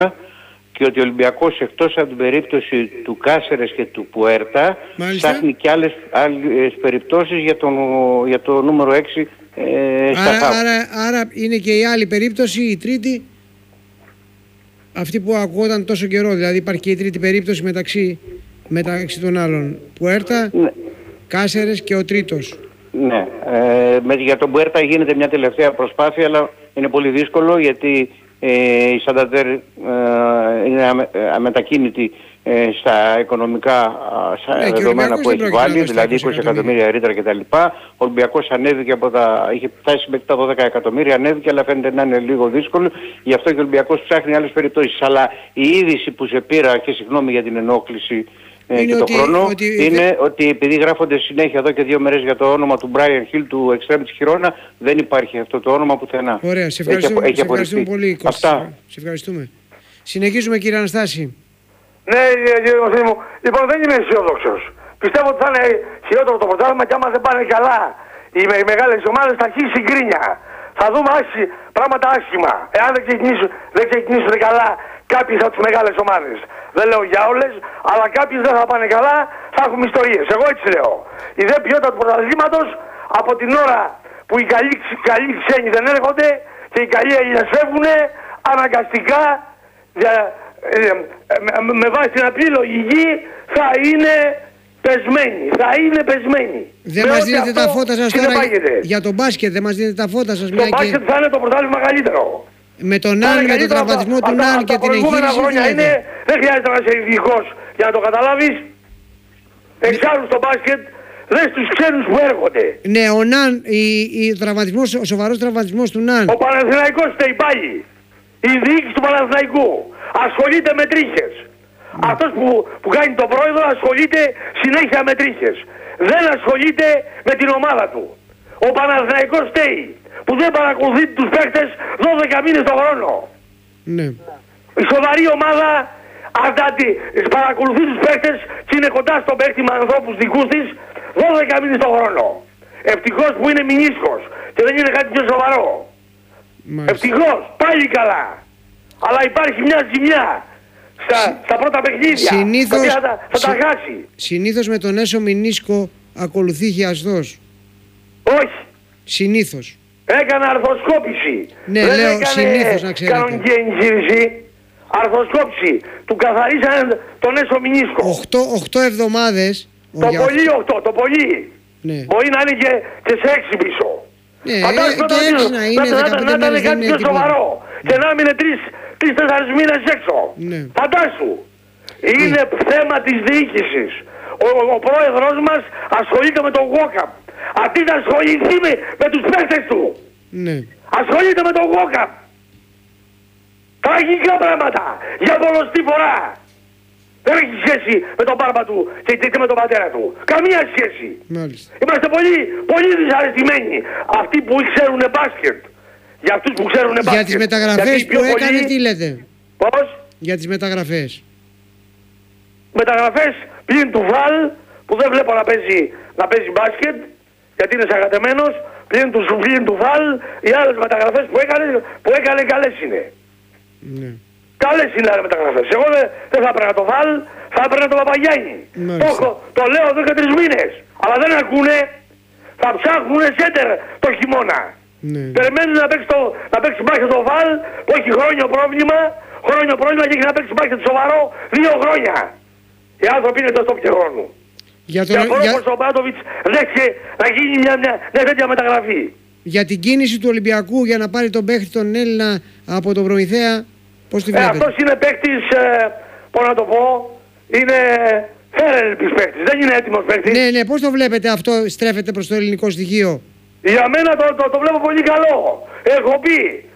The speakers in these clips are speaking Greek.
και ότι ο Ολυμπιακός, εκτός από την περίπτωση του Κάσερες και του Πουέρτα, ψάχνει και άλλες περιπτώσεις για το νούμερο 6 άρα είναι και η άλλη περίπτωση, η τρίτη, αυτή που ακούγονταν τόσο καιρό. Δηλαδή υπάρχει και η τρίτη περίπτωση μεταξύ των άλλων. Πουέρτα, ναι. Κάσερες και ο τρίτος. Ναι, για τον Πουέρτα γίνεται μια τελευταία προσπάθεια, αλλά είναι πολύ δύσκολο γιατί η Σανταντέρ είναι αμετακίνητη στα οικονομικά δεδομένα που έχει βάλει, δηλαδή 20 εκατομμύρια ρήτρα κτλ. Ο Ολυμπιακός ανέβηκε είχε φτάσει μέχρι τα 12 εκατομμύρια, ανέβηκε, αλλά φαίνεται να είναι λίγο δύσκολο. Γι' αυτό και ο Ολυμπιακός ψάχνει άλλες περιπτώσεις. Αλλά η είδηση που σε πήρα, και συγγνώμη για την ενόχληση και το χρόνο, είναι ότι επειδή γράφονται συνέχεια εδώ και 2 μέρες για το όνομα του Brian Hill, του εξτρέμ της Χιρόνα, δεν υπάρχει αυτό το όνομα πουθενά. Ωραία, σε ευχαριστούμε πολύ, Κώστα. Σε ευχαριστούμε. Συνεχίζουμε, κύριε Αναστάση. Ναι, κύριε Κωστή μου. Λοιπόν, δεν είμαι αισιόδοξος. Πιστεύω ότι θα είναι χειρότερο το πρωτάθλημα και άμα δεν πάνε καλά οι μεγάλες ομάδες θα αρχίσει η γκρίνια. Θα δούμε πράγματα άσχημα. Εάν δεν ξεκινήσουν καλά κάποιες από τις μεγάλες ομάδες. Δεν λέω για όλες, αλλά κάποιες δεν θα πάνε καλά, θα έχουμε ιστορίες. Εγώ έτσι λέω. Η δε ποιότητα του πρωταθλήματος από την ώρα που οι καλοί ξένοι δεν έρχονται και οι καλοί Έλληνες φεύγουν, αναγκαστικά με βάση την απλή λογική θα είναι πεσμένοι. Δεν μας δίνετε τα φώτα σας τώρα για τον μπάσκετ, δεν μας δίνετε τα φώτα σας. Το μπάσκετ θα είναι το πρωτάθλημα καλύτερο. Με τον Ναν, με τον τραυματισμό του Ναν και την εγχείρηση. Χρόνια είναι, δεν χρειάζεται να είσαι ειδικός για να το καταλάβεις. Εξάλλου στο μπάσκετ δες τους ξένους που έρχονται. Ναι, ο Ναν, ο σοβαρός τραυματισμός του Ναν. Ο Παναθηναϊκός φταίει πάλι. Η διοίκηση του Παναθηναϊκού ασχολείται με τρίχες. Αυτός που κάνει τον πρόεδρο ασχολείται συνέχεια με τρίχες. Δεν ασχολείται με την ομάδα του. Ο Παναθηναϊκός φταίει που δεν παρακολουθεί τους παίκτες 12 μήνες το χρόνο. Ναι. Η σοβαρή ομάδα παρακολουθεί τους παίκτες και είναι κοντά στον παίκτη με ανθρώπους δικούς της 12 μήνες το χρόνο. Ευτυχώς που είναι μηνίσκος και δεν είναι κάτι πιο σοβαρό. Ευτυχώς, πάλι καλά. Αλλά υπάρχει μια ζημιά στα πρώτα παιχνίδια. Συνήθως, θα τα χάσει. Συνήθως με τον έσω μηνίσκο ακολουθεί χιαστός. Όχι. Συνήθως. Έκανα αρθροσκόπηση. Ναι, δεν λέω συνήθως να ξέρετε. Κανονική εγχείρηση. Αρθροσκόπηση. Του καθαρίσανε τον έσω μηνίσκο. 8 εβδομάδες. Το πολύ 8, το πολύ. Ναι. Μπορεί να είναι και σε 6 πίσω. Ναι, να ήταν κάτι πιο σοβαρό. Και να μείνει 3-4 μήνες έξω. Ναι. Φαντάσου. Είναι θέμα της διοίκησης. Ο πρόεδρος μας ασχολείται με τον Walkup. Αντί να ασχοληθεί με τους παίκτες του. Ναι. Ασχολείται με τον Walkup. Τραγικά πράγματα. Για πολλωστή φορά. Δεν έχει σχέση με τον μπάρμπα του και με τον πατέρα του. Καμία σχέση. Μάλιστα. Είμαστε πολύ, πολύ δυσαρεστημένοι. Αυτοί που ξέρουν μπάσκετ. Για αυτούς που ξέρουν μπάσκετ. Για τις μεταγραφές που έκανε τι λέτε? Πώς? Για τις μεταγραφές. Μεταγραφές πλην του Βαλ που δεν βλέπω να παίζει μπάσκετ γιατί είναι σαγατεμένος. Πλην του Βαλ οι άλλες μεταγραφές που έκανε καλές είναι. Ναι. Καλές είναι άλλες μεταγραφές. Εγώ δεν θα έπαιρνα το Βαλ, θα έπαιρνα το Παπαγιάννη. Το λέω εδώ και 3 μήνες. Αλλά δεν ακούνε. Θα ψάχνουνε σέντερ το χειμώνα. Ναι. Περιμένουν να παίξει μπάσκετ το Βαλ που έχει χρόνια πρόβλημα και έχει να παίξει μπάσκετ σοβαρό 2 χρόνια. Οι άνθρωποι είναι τόσο πιο χρόνου. Για πρόεδρος ο Μπράντοβιτς δέχεται να γίνει μια τέτοια μεταγραφή. Για την κίνηση του Ολυμπιακού για να πάρει τον παίχτη τον Έλληνα από τον Προμηθέα, πώς τη βλέπετε? Αυτός είναι παίκτης, πώς να το πω, είναι θέρελπης παίκτης, δεν είναι έτοιμος παίκτης. Ναι, πώς το βλέπετε αυτό, στρέφεται προς το ελληνικό στοιχείο? Για μένα το βλέπω πολύ καλό. Έχω πει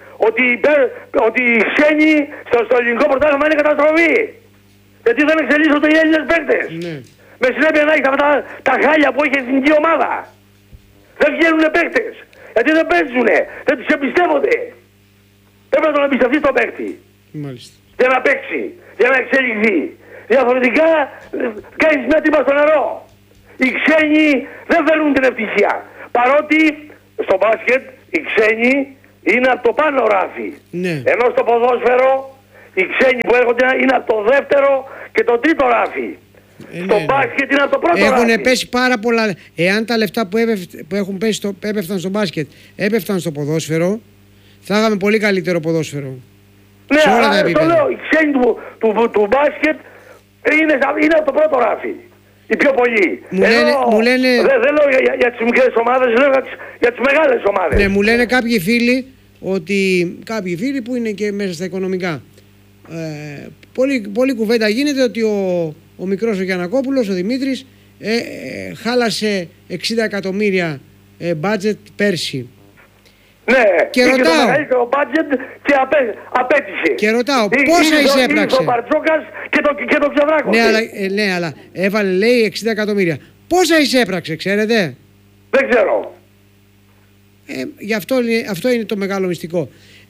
ότι οι ξένοι στο ελληνικό πρωτάθλημα είναι καταστροφή. Γιατί δεν εξελίσσονται οι Έλληνες παίκτες. Ναι. Με συνέπεια να έχεις αυτά τα χάλια που έχει η εθνική ομάδα. Δεν βγαίνουνε παίκτες. Γιατί δεν παίζουνε. Δεν τους εμπιστεύονται. Πρέπει να τον εμπιστευτεί τον παίκτη. Μάλιστα. Για να παίξει. Για να εξελιχθεί. Διαφορετικά κάνεις μια τύπα στο νερό. Οι ξένοι δεν φέρνουν την ευτυχία. Παρότι στο μπάσκετ οι ξένοι είναι από το πάνω ράφι. Ναι. Ενώ στο ποδόσφαιρο Οι ξένοι που έρχονται είναι από το δεύτερο και το τρίτο ράφι. Στο μπάσκετ είναι από το πρώτο ράφι. Έχουν πέσει πάρα πολλά. Εάν τα λεφτά που έχουν πέσει έπεφταν στο μπάσκετ έπεφταν στο ποδόσφαιρο, θα είχαμε πολύ καλύτερο ποδόσφαιρο. Ναι, αλλά το λέω, οι ξένοι του μπάσκετ είναι από το πρώτο ράφι. Οι πιο πολλοί. Μου λένε... Δεν λέω για τις μικρές ομάδες, λέω για τις μεγάλες ομάδες. Ναι, μου λένε κάποιοι φίλοι, κάποιοι φίλοι που είναι και μέσα στα οικονομικά. Πολύ κουβέντα γίνεται ότι ο μικρός ο Γιαννακόπουλος, ο Δημήτρης, χάλασε 60 εκατομμύρια budget πέρσι. Ναι, και ρωτάω, το μεγαλύτερο budget και απέτυχε. Και ρωτάω, πόσα εισέπραξε. Το Μπαρτζόκας και το Ξεβράκο. Ναι, αλλά έβαλε, λέει, 60 εκατομμύρια. Πόσα εισέπραξε, ξέρετε? Δεν ξέρω. Γι' αυτό είναι το μεγάλο μυστικό.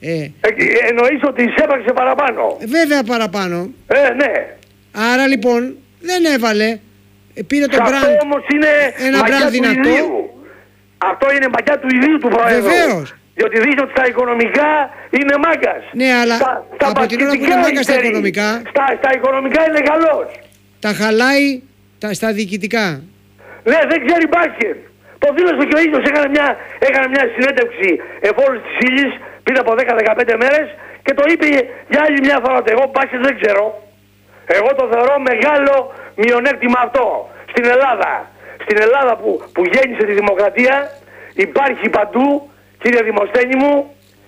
Εννοείς ότι εισέπραξε παραπάνω? Βέβαια παραπάνω. Ναι. Άρα λοιπόν δεν έβαλε. Πήρε το brand. Αυτό όμως είναι ένα brand δυνατό. Αυτό είναι μακιά του ιδίου του Προέδρου. Βεβαίως. Διότι δείχνει ότι στα οικονομικά είναι μάγκας. Ναι, αλλά από την ώρα που είναι μάγκας στα οικονομικά... Στα οικονομικά είναι καλός. Τα χαλάει στα διοικητικά. Ναι, δεν ξέρει μπάσκετ. Το δήλωσε και ο ίδιος. Έκανε μια συνέντευξη εφόλου της ύλης πριν από 10-15 μέρες και το είπε για άλλη μια φορά ότι εγώ μπάσκετ δεν ξέρω. Εγώ το θεωρώ μεγάλο μειονέκτημα αυτό. Στην Ελλάδα. Στην Ελλάδα που γέννησε τη δημοκρατία υπάρχει παντού, κύριε Δημοσθένη μου,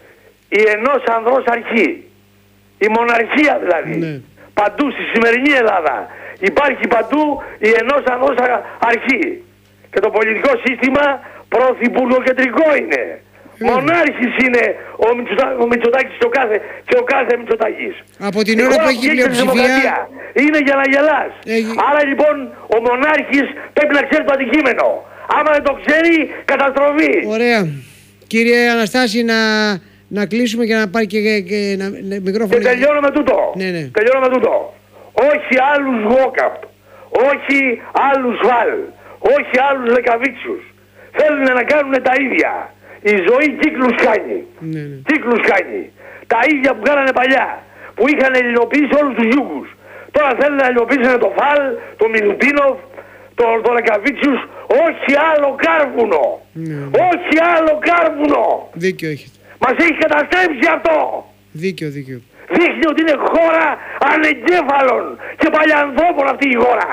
η ενός ανδρός αρχή. Η μοναρχία δηλαδή. Ναι. Παντού στη σημερινή Ελλάδα υπάρχει παντού η ενός ανδρός αρχή. Και το πολιτικό σύστημα πρωθυπουργοκεντρικό είναι. Μονάρχης είναι ο Μητσοτάκης και ο κάθε Μητσοτάκης. Από την ώρα που έχει πλειοψηφία... Είναι για να γελάς. Άρα λοιπόν ο μονάρχης πρέπει να ξέρει το αντικείμενο. Άμα δεν το ξέρει, καταστροφή. Ωραία. Κύριε Αναστάση, να κλείσουμε και να πάρει και μικρόφωνο. Και τελειώνω με τούτο. Ναι. Τελειώνω με τούτο. Όχι άλλους Γόκαπ. Όχι άλλους Βάλ. Όχι άλλους Λεκαβίτσιους. Θέλουν να κάνουν τα ίδια. Η ζωή κύκλους κάνει. Ναι. Κύκλους κάνει. Τα ίδια που κάνανε παλιά. Που είχαν ελληνοποιήσει όλους τους Γιούγκους. Τώρα θέλουν να ελληνοποιήσουν το Φαλ, το Μιλουτίνοφ, το Λεκαβίτσιους. Όχι άλλο κάρβουνο. Ναι. Όχι άλλο κάρβουνο. Δίκιο έχετε. Μας έχει καταστρέψει αυτό. Δίκιο. Δείχνει ότι είναι χώρα ανεγκέφαλων και παλιανθρώπων αυτή η χώρα.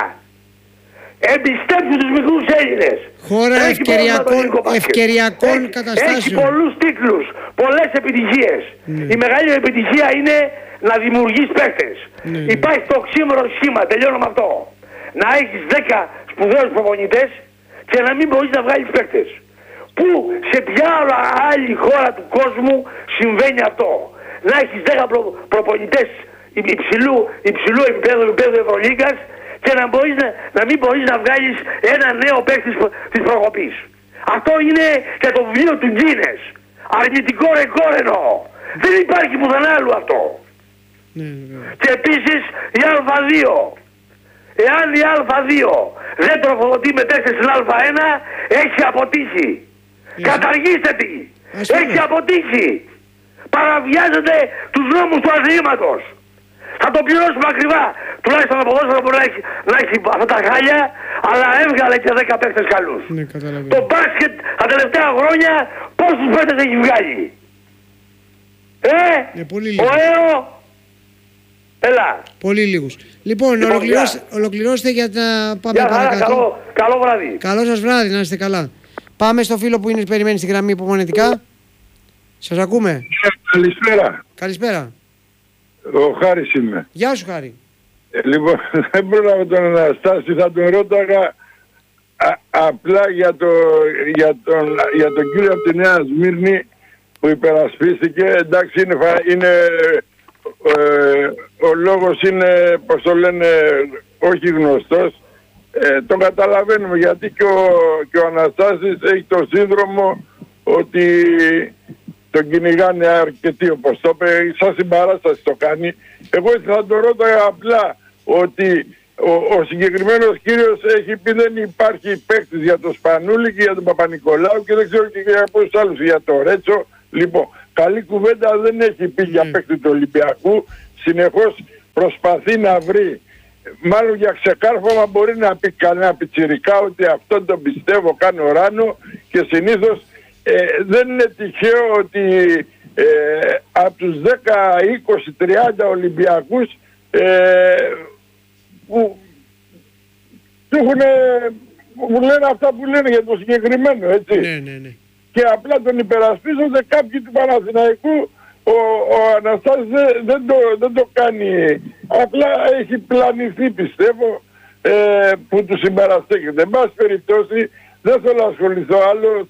Εμπιστέψου τους μικρούς Έλληνες. Χώρα ευκαιριακών καταστάσεων. Έχει πολλούς τίτλους, πολλές επιτυχίες. Η μεγαλύτερη επιτυχία είναι να δημιουργείς παίκτες. Υπάρχει το οξύμορο σχήμα, τελειώνω με αυτό. Να έχεις 10 σπουδαίους προπονητές και να μην μπορείς να βγάλεις παίκτες. Πού, σε ποια άλλη χώρα του κόσμου συμβαίνει αυτό? Να έχεις 10 προπονητές υψηλού επίπεδου Ευρωλίγκας και να μην μπορείς να βγάλεις ένα νέο παίκτη της προκοπής. Αυτό είναι και το βιβλίο του Γκίνες. Αρνητικό ρεκόρ εννοώ. Δεν υπάρχει πουθενά άλλου αυτό. Και επίσης η Α2. Εάν η Α2 δεν τροφοδοτεί με 4 στην Α1, έχει αποτύχει. Καταργήστε τη. Έχει αποτύχει. Παραβιάζεται τους νόμους του αθλήματος. Θα το πληρώσουμε ακριβά. Τουλάχιστον το ποδόσφαιρο μπορεί να έχει αυτά τα χάλια, αλλά έβγαλε και 10 παίκτες καλούς. Ναι, το μπάσκετ τα τελευταία χρόνια πόσους παίκτες έχει βγάλει? Πολύ ο ΕΟ. Έλα. Πολύ λίγους. Λοιπόν, ολοκληρώστε για να πάμε παρακάτω. Καλό βράδυ. Καλό σας βράδυ, να είστε καλά. Πάμε στο φίλο που περιμένει στη γραμμή υπομονετικά. Σας ακούμε. Καλησπέρα. Ο Χάρης είμαι. Γεια σου, Χάρη. Λοιπόν, δεν πρόλαβα τον Αναστάση, θα τον ρώταγα απλά για τον κύριο από τη Νέα Σμύρνη που υπερασπίστηκε. Εντάξει, ο λόγος είναι, πως το λένε, όχι γνωστός. Τον καταλαβαίνουμε γιατί και ο Αναστάσης έχει το σύνδρομο ότι τον κυνηγάνε αρκετοί, όπως το είπε, σαν συμπαράσταση το κάνει. Εγώ θα το ρώταγα απλά ότι ο συγκεκριμένος κύριος έχει πει δεν υπάρχει παίκτης για τον Σπανούλη και για τον Παπα-Νικολάου και δεν ξέρω και για πόσους άλλους, για το Ρέτσο. Λοιπόν, καλή κουβέντα δεν έχει πει για παίκτη του Ολυμπιακού. συνεχώς προσπαθεί να βρει, μάλλον για ξεκάρφωμα μπορεί να πει κανένα πιτσιρικά ότι αυτό το πιστεύω, κάνω ράνο, και συνήθως δεν είναι τυχαίο ότι από τους 10, 20, 30 Ολυμπιακούς που μου λένε αυτά που λένε για το συγκεκριμένο, έτσι. Ναι. Και απλά τον υπερασπίζονται κάποιοι του Παναθηναϊκού. Ο Αναστάσης δεν το κάνει, απλά έχει πλανηθεί, πιστεύω, που του συμπαραστέκεται. Εν πάση περιπτώσει, δεν θέλω να ασχοληθώ άλλο.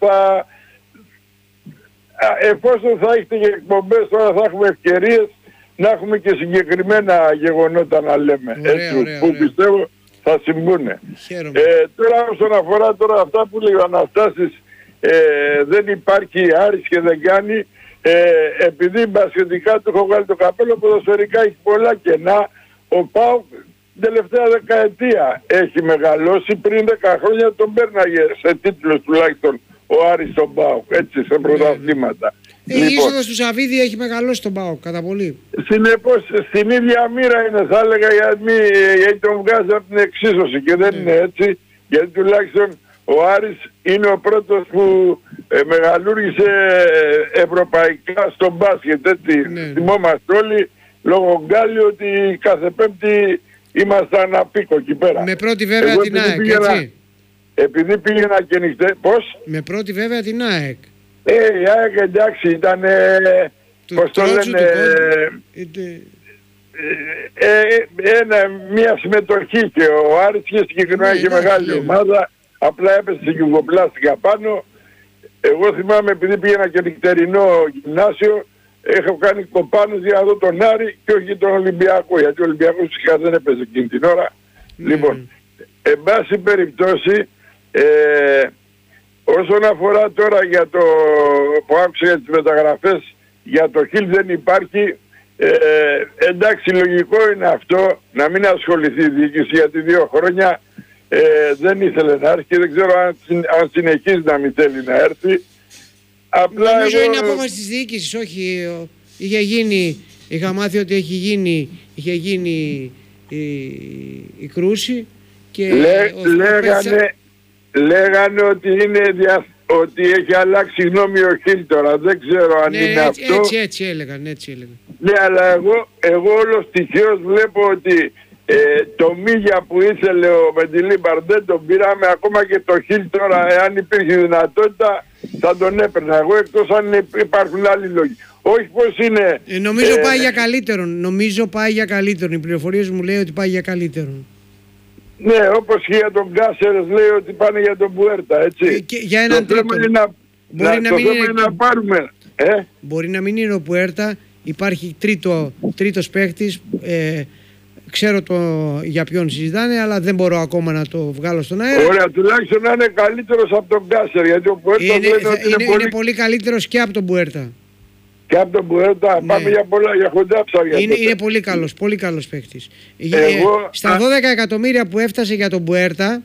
Εφόσον θα έχετε και εκπομπές, τώρα θα έχουμε ευκαιρίες να έχουμε και συγκεκριμένα γεγονότα να λέμε. Ωραία. Που πιστεύω θα συμβούν. Τώρα όσον αφορά τώρα αυτά που λέει ο Αναστάσης, δεν υπάρχει Άρης και δεν κάνει, επειδή μπασκετικά του έχω βγάλει το καπέλο, ποδοσφαιρικά έχει πολλά κενά. Ο ΠΑΟΚ την τελευταία δεκαετία έχει μεγαλώσει, πριν 10 χρόνια τον πέρναγε σε τίτλους τουλάχιστον ο Άρης τον ΠΑΟΚ, έτσι, σε πρωταθλήματα. Η είσοδος του Σαββίδη έχει μεγαλώσει τον ΠΑΟΚ κατά πολύ. Συνεπώς στην ίδια μοίρα είναι, θα έλεγα, γιατί τον βγάζει από την εξίσωση και δεν είναι έτσι, γιατί τουλάχιστον ο Άρης είναι ο πρώτος που μεγαλούργησε ευρωπαϊκά στο μπάσκετ, έτσι. Θυμόμαστε όλοι λόγω Γκάλι ότι κάθε Πέμπτη ήμασταν απίκο εκεί πέρα. Με πρώτη βέβαια την ΑΕΚ, έτσι. Επειδή πήγαινα και νυχτέ, πώς? Με πρώτη βέβαια την ΑΕΚ. Η ΑΕΚ εντάξει ήταν, πώς το λένε, μια συμμετοχή, και ο Άρης είχε συγκεκριμένα είχε μεγάλη ομάδα, απλά έπεσε στην Γιουγκοπλάστικα πάνω. Εγώ θυμάμαι, επειδή πήγαινα και νυχτερινό γυμνάσιο, έχω κάνει κοπάνους για να δω τον Άρη και όχι τον Ολυμπιακό, γιατί ο Ολυμπιακός φυσικά δεν έπαιζε εκείνη την ώρα. Λοιπόν, εν πάση περιπτώσει, όσον αφορά τώρα για το που άκουσα για τις μεταγραφές, για το Χιλ δεν υπάρχει. Εντάξει, λογικό είναι αυτό να μην ασχοληθεί η διοίκηση, γιατί 2 χρόνια δεν ήθελε να έρθει και δεν ξέρω αν συνεχίζει να μην θέλει να έρθει. Απλά νομίζω είναι απόφαση της διοίκησης, όχι. Είχα μάθει ότι είχε γίνει η κρούση και λέγανε ότι ότι έχει αλλάξει γνώμη ο Χιλ τώρα, δεν ξέρω αν είναι αυτό. Έτσι έλεγαν. Ναι, αλλά εγώ όλος τυχαίως βλέπω ότι το Μίγια που ήθελε ο Μεντιλίμπαρ δεν τον πήραμε, ακόμα και το Χιλ τώρα, εάν υπήρχε δυνατότητα θα τον έπαιρνα εγώ, εκτός αν υπάρχουν άλλοι λόγοι. Όχι πως είναι... νομίζω πάει για καλύτερον. Οι πληροφορίες μου λέει ότι πάει για καλύτερον. Ναι, όπως και για τον Κάσερες λέει ότι πάνε για τον Μπουέρτα, έτσι. Και για έναν τρίτο. Να πάρουμε. Μπορεί να μην είναι ο Μπουέρτα, υπάρχει τρίτος παίχτης, ξέρω για ποιον συζητάνε, αλλά δεν μπορώ ακόμα να το βγάλω στον αέρα. Ωραία, τουλάχιστον να είναι καλύτερος από τον Κάσερ, γιατί ο Μπουέρτα είναι πολύ καλύτερος και από τον Μπουέρτα. Και από τον Μπουέρτα, πάμε για πολλά, για χοντά ψάρια. Είναι πολύ καλός παίκτης. Στα 12 εκατομμύρια που έφτασε για τον Μπουέρτα,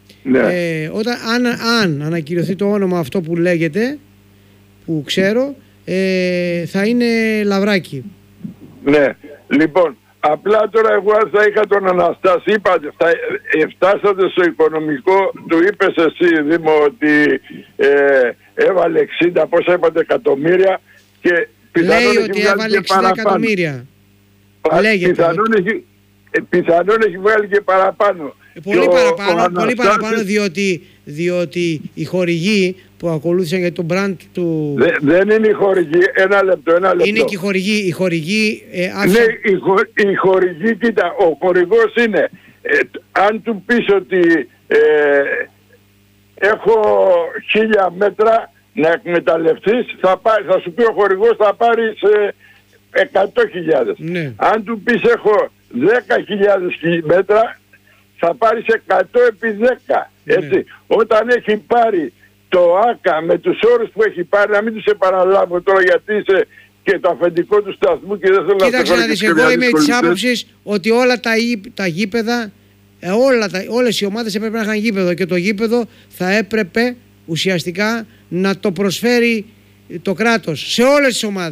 αν ανακυρωθεί το όνομα αυτό που λέγεται, που ξέρω, θα είναι λαβράκι. Ναι, λοιπόν, απλά τώρα εγώ θα είχα τον Αναστάση, είπατε, φτάσατε στο οικονομικό, του είπες εσύ Δήμο ότι έβαλε 60, πόσα είπατε, εκατομμύρια, και λέει ότι έβαλε 60 εκατομμύρια. Πιθανόν έχει βγάλει και παραπάνω. Πολύ παραπάνω, διότι οι χορηγοί που ακολούθησαν για τον brand του... Δεν είναι οι χορηγοί, ένα λεπτό. Είναι και οι χορηγοί... Ναι, οι χορηγοί, κοίτα, ο χορηγός είναι, αν του πεις ότι έχω 1000 μέτρα να εκμεταλλευτείς, θα σου πει ο χορηγός θα πάρεις 100.000. Ναι. Αν του πεις έχω 10.000 μέτρα, θα πάρεις 100 επί 10. Έτσι. Ναι. Όταν έχει πάρει το ΆΚΑ με τους όρους που έχει πάρει, να μην τους επαναλάβω τώρα γιατί είσαι και το αφεντικό του σταθμού και δεν θέλω να... Κοίταξε να δεις, εγώ είμαι της άποψης ότι όλα τα γήπεδα, όλες οι ομάδες έπρεπε να είχαν γήπεδο, και το γήπεδο θα έπρεπε ουσιαστικά να το προσφέρει το κράτος σε όλες τις ομάδες.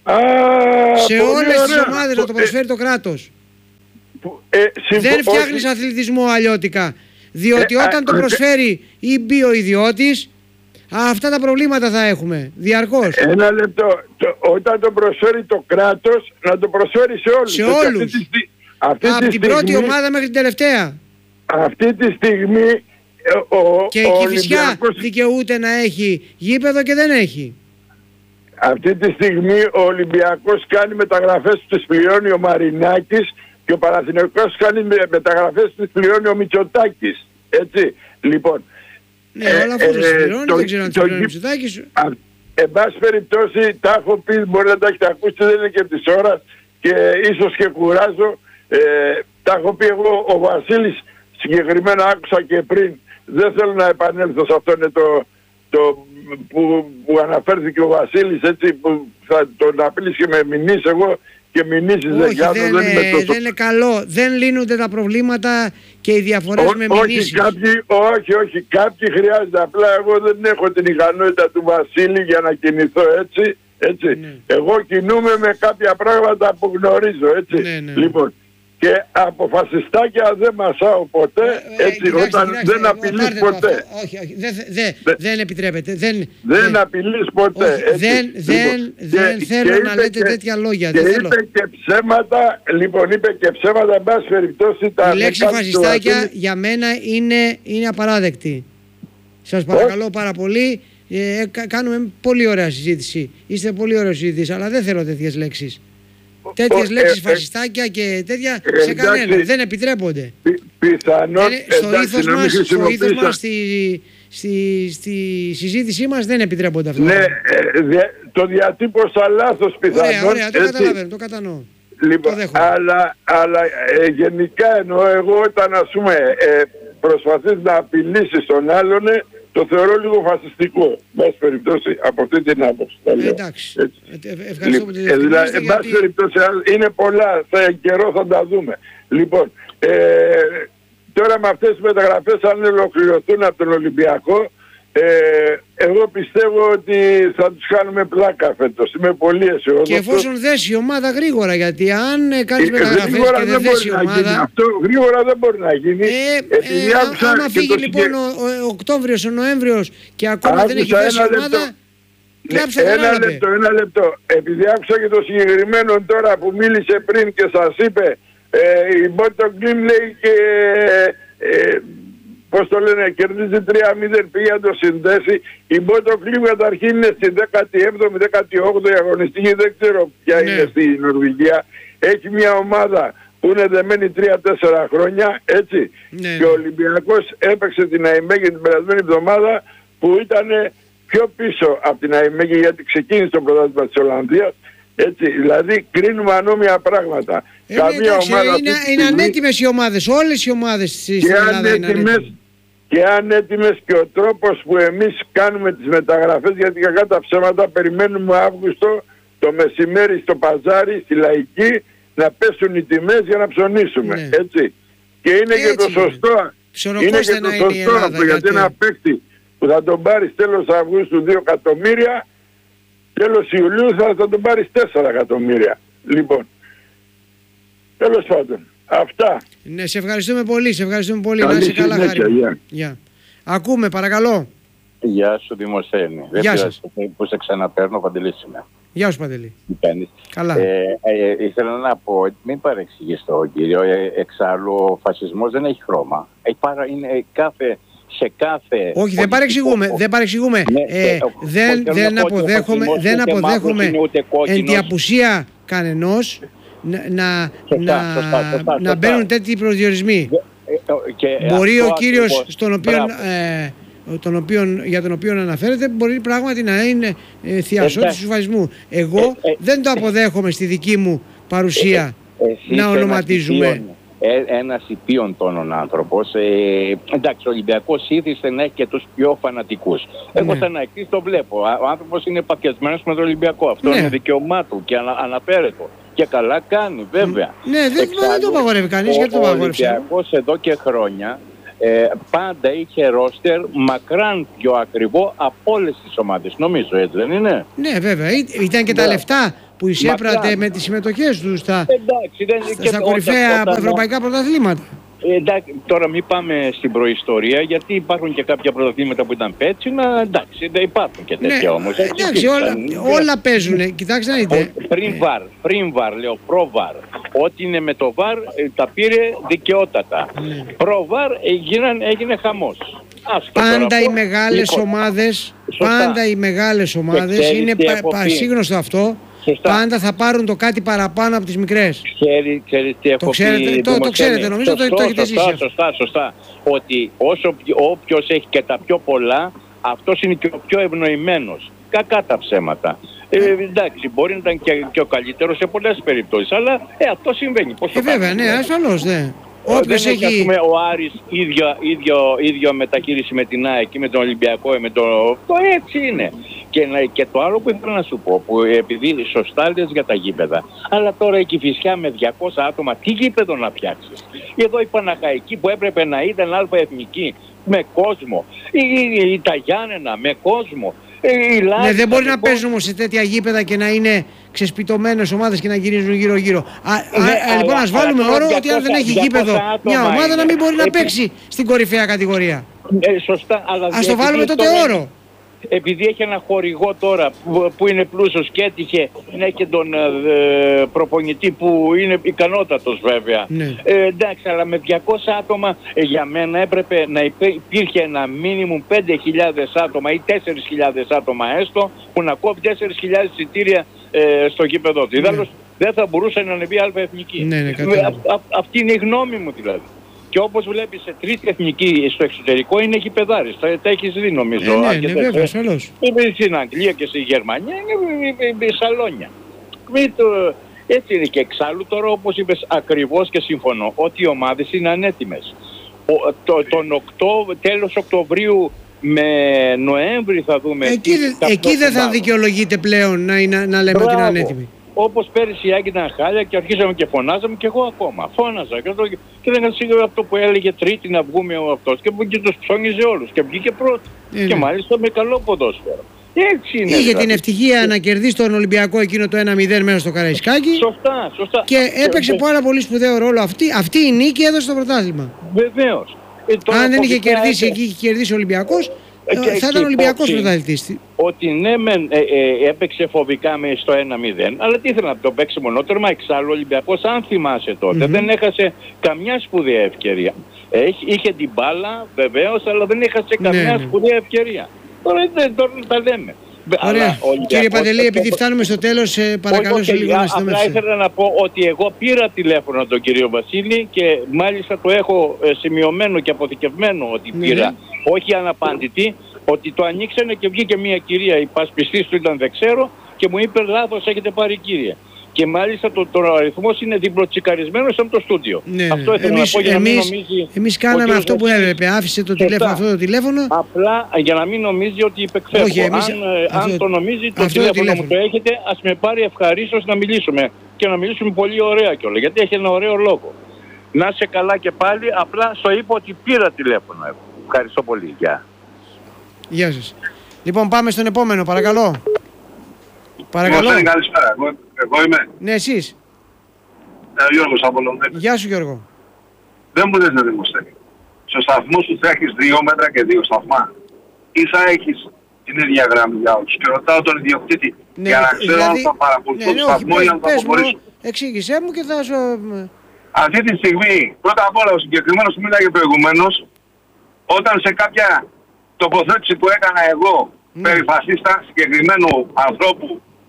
Σε όλες τις ομάδες να το προσφέρει το κράτος. Δεν φτιάχνεις αθλητισμό αλλιώτικα. Διότι όταν το προσφέρει ή μπει ο ιδιώτης, αυτά τα προβλήματα θα έχουμε διαρκώς. Ένα λεπτό. Όταν το προσφέρει το κράτος, να το προσφέρει σε όλους. Σε όλους. Από την πρώτη ομάδα μέχρι την τελευταία. Αυτή τη στιγμή και η Κηφισιά δικαιούται να έχει γήπεδο και δεν έχει. Αυτή τη στιγμή ο Ολυμπιακός κάνει μεταγραφές που τις πληρώνει ο Μαρινάκης και ο Παναθηναϊκός κάνει μεταγραφές που τις πληρώνει ο Μητσοτάκης. Έτσι. Λοιπόν. Ναι, όλα αυτά τις πληρώνει, δεν ξέρω αν τις πληρώνει ο Μητσοτάκης. Εν πάση περιπτώσει, τα έχω πει, μπορεί να τα έχετε ακούσει, δεν είναι και της ώρας και ίσως και κουράζω. Τα έχω πει εγώ, ο Βασίλης συγκεκριμένα άκουσα και πριν, δεν θέλω να επανέλθω σε αυτό, είναι το που αναφέρθηκε ο Βασίλης, έτσι, που θα τον απειλήσει και με μηνύσει εγώ και μηνύσεις δεν κάνω. Δεν είναι καλό, δεν λύνονται τα προβλήματα και οι διαφορές με μηνύσεις. Όχι, κάποιοι χρειάζεται, απλά εγώ δεν έχω την ικανότητα του Βασίλη για να κινηθώ έτσι. Ναι. Εγώ κινούμαι με κάποια πράγματα που γνωρίζω, έτσι. Ναι. Λοιπόν, και από φασιστάκια δεν μασάω ποτέ, έτσι, όταν δεν απειλείς ποτέ. Όχι, δεν επιτρέπεται. Δεν απειλείς ποτέ. Δεν θέλω να λέτε τέτοια λόγια. Και είπε και ψέματα, εν πάση περιπτώσει. Η λέξη φασιστάκια για μένα είναι απαράδεκτη. Σας παρακαλώ πάρα πολύ, κάνουμε πολύ ωραία συζήτηση. Είστε πολύ ωραία συζήτηση, αλλά δεν θέλω τέτοιες λέξεις. Τέτοιες λέξεις φασιστάκια και τέτοια σε κανένα δεν επιτρέπονται. Πιθανόν στο ήθος μας, στη συζήτησή μας δεν επιτρέπονται αυτά. Ναι, το διατύπωσα λάθος πιθανόν. Ωραία, το καταλαβαίνω, το κατανοώ. Λοιπόν, αλλά γενικά εννοώ, εγώ όταν ας πούμε προσπαθείς να απειλήσεις τον άλλον, το θεωρώ λίγο φασιστικό. Βάση περιπτώσει από αυτή την άποψη. Εντάξει. Ευχαριστώ που τη διευκρινίσετε. Εν πάση περιπτώσει είναι πολλά. Καιρό θα τα δούμε. Λοιπόν, τώρα με αυτές τις μεταγραφές, αν ολοκληρωθούν από τον Ολυμπιακό, εγώ πιστεύω ότι θα τους κάνουμε πλάκα φέτος. Είμαι πολύ αισιόδοξος. Και εφόσον δέσει η ομάδα γρήγορα, γιατί αν κάνεις μεταγραφές και δεν δέσει η ομάδα... Αυτό γρήγορα δεν μπορεί να γίνει. Άμα φύγει λοιπόν ο Οκτώβριος, ο Νοέμβριος και ακόμα δεν έχει δέσει η ομάδα... Ένα λεπτό. Επειδή άκουσα και το συγκεκριμένο τώρα που μίλησε πριν και σας είπε, η Μπότο Γκλιμ λέει και... πώς το λένε, κερδίζει 3-0, πήγε να το συνδέσει. Η Μπότο Γκλιμ καταρχήν είναι στη 17η, 18η αγωνιστική, δεν ξέρω ποια είναι στη Νορβηγία. Έχει μια ομάδα που είναι δεμένη 3-4 χρόνια, έτσι. Και ο Ολυμπιακός έπαιξε την ΑΕΜΕΓΕ την περασμένη εβδομάδα που ήταν πιο πίσω από την ΑΕΜΕΓΕ γιατί ξεκίνησε το πρωτάθλημα της Ολλανδίας. Έτσι, δηλαδή κρίνουμε ανώμια πράγματα. Καμία ομάδα είναι ανέτοιμες οι ομάδες, όλες οι ομάδες στην Ελλάδα είναι ανέτοιμες. Και ανέτοιμες και ο τρόπος που εμείς κάνουμε τις μεταγραφές, γιατί κακά τα ψέματα περιμένουμε Αύγουστο το μεσημέρι στο παζάρι, στη Λαϊκή, να πέσουν οι τιμές για να ψωνίσουμε. Έτσι. Και είναι και το σωστό. Είναι και το σωστό αυτό, γιατί ένα παίκτη που θα τον πάρεις τέλος Αυγούστου 2 εκατομμύρια, τέλος Ιουλίου θα τον πάρεις 4 εκατομμύρια. Λοιπόν, τέλος πάντων, αυτά. Ναι, σε ευχαριστούμε πολύ, να είσαι καλά, Χάρη. Γεια. Ακούμε, παρακαλώ. Γεια σου, Δημοσθένη. Γεια σας. Που σε ξαναπαίρνω, Παντελής είμαι. Γεια σου, Παντελή. Τι κάνεις? Καλά. Ήθελα να πω, μην παρεξηγείς τον κύριο, εξάλλου ο φασισμός δεν έχει χρώμα. Είναι σε κάθε... Όχι, δεν παρεξηγούμε. Δεν αποδέχομαι εν τη απουσία κανενός να μπαίνουν τέτοιοι προσδιορισμοί. Μπορεί ο κύριος για τον οποίο αναφέρεται μπορεί πράγματι να είναι θειασότης του φασισμού. Εγώ δεν το αποδέχομαι στη δική μου παρουσία να ονοματίζουμε. Ένας υπείων τόνων άνθρωπος. Εντάξει, ο Ολυμπιακός ήθιστε να έχει και τους πιο φανατικούς. Εγώ σαν αεκτής το βλέπω. Ο άνθρωπος είναι παθιασμένος με τον Ολυμπιακό. Αυτό είναι δικαιωμά του και αναφέρετο. Και καλά κάνει, βέβαια. Ναι, δεν το απαγορεύει κανείς. Ο Ολυμπιακός εδώ και χρόνια πάντα είχε ρόστερ μακράν πιο ακριβό από όλες τις ομάδες. Νομίζω, έτσι δεν είναι? Ναι, βέβαια. Ήταν και τα λεφτά που εισέπρατε με τις συμμετοχές του στα Εντάξει, κορυφαία ευρωπαϊκά πρωταθλήματα. Εντάξει, τώρα μην πάμε στην προϊστορία, γιατί υπάρχουν και κάποια πρωταθλήματα που ήταν πέτσινα. Εντάξει, δεν υπάρχουν και τέτοια όμως. Εντάξει, όλα παίζουν. Κοιτάξτε να δείτε. Πριν βαρ, λέω προ-βαρ. Ό,τι είναι με το βαρ τα πήρε δικαιότατα. Προ-βαρ έγινε χαμός. Πάντα οι μεγάλες ομάδες, είναι πασίγνωστο αυτό. Σωστά. Πάντα θα πάρουν το κάτι παραπάνω από τις μικρές. Ξέρεις τι έχω πει. Το ξέρετε, νομίζω το έχετε ζήσει. Σωστά. Ότι όποιος έχει και τα πιο πολλά, αυτός είναι και ο πιο ευνοημένος. Κακά τα ψέματα. Εντάξει, μπορεί να ήταν και ο καλύτερος σε πολλές περιπτώσεις, αλλά αυτό συμβαίνει. Βέβαια, ναι, ασφαλώς, ναι. Όποιος έχει... Ας πούμε, ο Άρης ίδιο μεταχείριση με την ΑΕΚ ή με τον Ολυμπιακό, έτσι είναι. Και το άλλο που ήθελα να σου πω, που επειδή σωστά λες για τα γήπεδα, αλλά τώρα η Κηφισιά με 200 άτομα, τι γήπεδο να φτιάξεις? Εδώ η Παναχαϊκή που έπρεπε να ήταν αλφα εθνική, με κόσμο, η τα Γιάννενα με κόσμο. Ναι, δεν μπορεί να παίζουν όμως σε τέτοια γήπεδα και να είναι ξεσπιτωμένες ομάδες και να γυρίζουν γύρω-γύρω. Λοιπόν, ας βάλουμε όρο ότι αν δεν έχει γήπεδο μια ομάδα να μην μπορεί να παίξει στην κορυφαία κατηγορία. Σωστά, αλλά ας το βάλουμε τότε όρο. Επειδή έχει ένα χορηγό τώρα που είναι πλούσιος και έτυχε να έχει και τον προπονητή που είναι ικανότατος βέβαια. Ναι. Εντάξει, αλλά με 200 άτομα για μένα έπρεπε να υπήρχε ένα μίνιμουμ 5.000 άτομα ή 4.000 άτομα έστω, που να κόβει 4.000 εισιτήρια στο γήπεδο του. Ιδάλλως δεν θα μπορούσε να ανεβεί αλφα εθνική. Ναι, αυτή είναι η γνώμη μου δηλαδή. Και όπως βλέπεις σε τρίτη εθνική στο εξωτερικό είναι γηπεδάρες. Τα έχεις δει νομίζω. Ναι, βέβαια, ασφαλώς. Στην Αγγλία και στη Γερμανία είναι σαλόνια. Έτσι είναι και εξάλλου τώρα, όπως είπες ακριβώς και συμφωνώ, ότι οι ομάδες είναι ανέτοιμες. Τέλος Οκτωβρίου με Νοέμβρη θα δούμε... Εκεί δεν θα δικαιολογείται πλέον να λέμε ότι είναι ανέτοιμοι. Όπως πέρυσι η Άγκη ήταν χάλια και αρχίσαμε και φωνάζαμε και εγώ ακόμα. Φώναζα και δεν είχα σίγουρα αυτό που έλεγε Τρίτη να βγούμε αυτός και τους ψώνιζε όλους και βγήκε πρώτο. Και μάλιστα με καλό ποδόσφαιρο. Έτσι είναι. Είχε την ευτυχία να κερδίσει τον Ολυμπιακό εκείνο το 1-0 μέσα στο Καραϊσκάκι. Σωστά. Και έπαιξε πάρα πολύ σπουδαίο ρόλο αυτή η νίκη έδωσε το πρωτάθλημα. Βεβαίως. Αν δεν είχε κερδίσει εκεί, είχε κερδίσει ο Ολυμπιακός, θα ήταν Ολυμπιακός πρωταθλητής. Ότι ναι, έπαιξε φοβικά στο 1-0, αλλά τι ήθελα να το παίξει μονότερμα. Εξάλλου ο Ολυμπιακός, αν θυμάσαι τότε, δεν έχασε καμιά σπουδαία ευκαιρία. Είχε την μπάλα βεβαίως, αλλά δεν έχασε καμιά σπουδαία ευκαιρία. Τώρα τα λέμε. Ωραία. Κύριε Παντελή, επειδή φτάνουμε στο τέλος, παρακαλώ σε λίγο να συντομεύσετε. Απλά ήθελα να πω ότι εγώ πήρα τηλέφωνο τον κύριο Βασίλη και μάλιστα το έχω σημειωμένο και αποθηκευμένο ότι πήρα, όχι αναπάντητη, ότι το ανοίξανε και βγήκε μια κυρία, η πασπιστής του ήταν δεν ξέρω, και μου είπε λάθος έχετε πάρει κύριε. Και μάλιστα το αριθμός είναι διπλοτσικαρισμένος από το στούντιο. Ναι, αυτό ήθελα να πω για να μην νομίζει... Εμείς κάναμε αυτό που έπρεπε. Άφησε το τηλέφωνο, αυτό το τηλέφωνο. Απλά για να μην νομίζει ότι υπεκφεύγω. Όχι, αν το νομίζει, το τηλέφωνο μου το έχετε, ας με πάρει ευχαρίστως να μιλήσουμε. Και να μιλήσουμε πολύ ωραία κιόλας, γιατί έχει ένα ωραίο λόγο. Να είσαι καλά και πάλι, απλά στο είπα ότι πήρα τηλέφωνο. Ευχαριστώ πολύ. Γεια σας. Λοιπόν, πάμε στον επόμενο, παρακαλώ. Παρακαλώ. Καλησπέρα. Εγώ είμαι. Ναι, εσείς. Γιώργος από Λονδίνο. Γεια σου, Γιώργο. Δεν μου λες να δημοσιεύει. Στο σταθμό σου θα έχεις 2 μέτρα και 2 σταθμά. Ή θα έχεις την ίδια γραμμή για όλους. Και ρωτάω τον ιδιοκτήτη για να ξέρω αν θα παρακολουθώ το σταθμό ή αν θα αποχωρήσω. Εξήγησέ μου και θα σου... Αυτή τη στιγμή, πρώτα απ' όλα ο συγκεκριμένος που μίλαγε προηγουμένως, όταν σε κάποια τοποθέτηση που έκανα εγώ περί φασίστα συγκεκριμένου ανθρώπου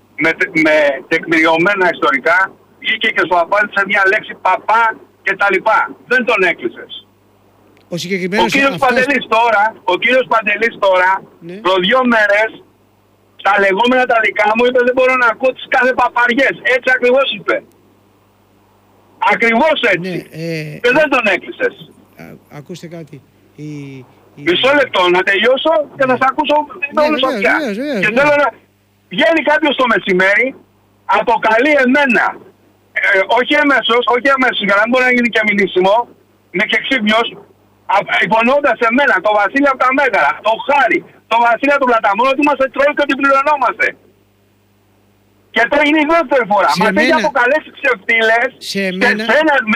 με τεκμηριωμένα ιστορικά, βγήκε και σου απάντησε μια λέξη παπά και τα λοιπά. Δεν τον έκλεισες. Ο κύριος Παντελής τώρα, προ 2 μέρες, τα λεγόμενα τα δικά μου είπε δεν μπορώ να ακούω τις κάθε παπαριές. Έτσι ακριβώς είπε. Ακριβώς έτσι. Και δεν τον έκλεισες. Ακούστε κάτι. Μισό λεπτό να τελειώσω και θα σας ακούσω όλους αυτιά. Και θέλω να... Βγαίνει κάποιος το μεσημέρι, αποκαλεί εμένα, όχι αμέσως, για να μην μπορεί να γίνει και μηνύσιμο, είναι και ξύπνιος, υπονοώντας εμένα, το Βασίλη από τα Μέγαρα, το Χάρη, το Βασίλη του Πλαταμόνου, ότι είμαστε τρόλοι και ότι πληρωνόμαστε. Και το έγινε η δεύτερη φορά. Σε Μας έχει μένα- αποκαλέσει ξεφτύλες. σε μένα-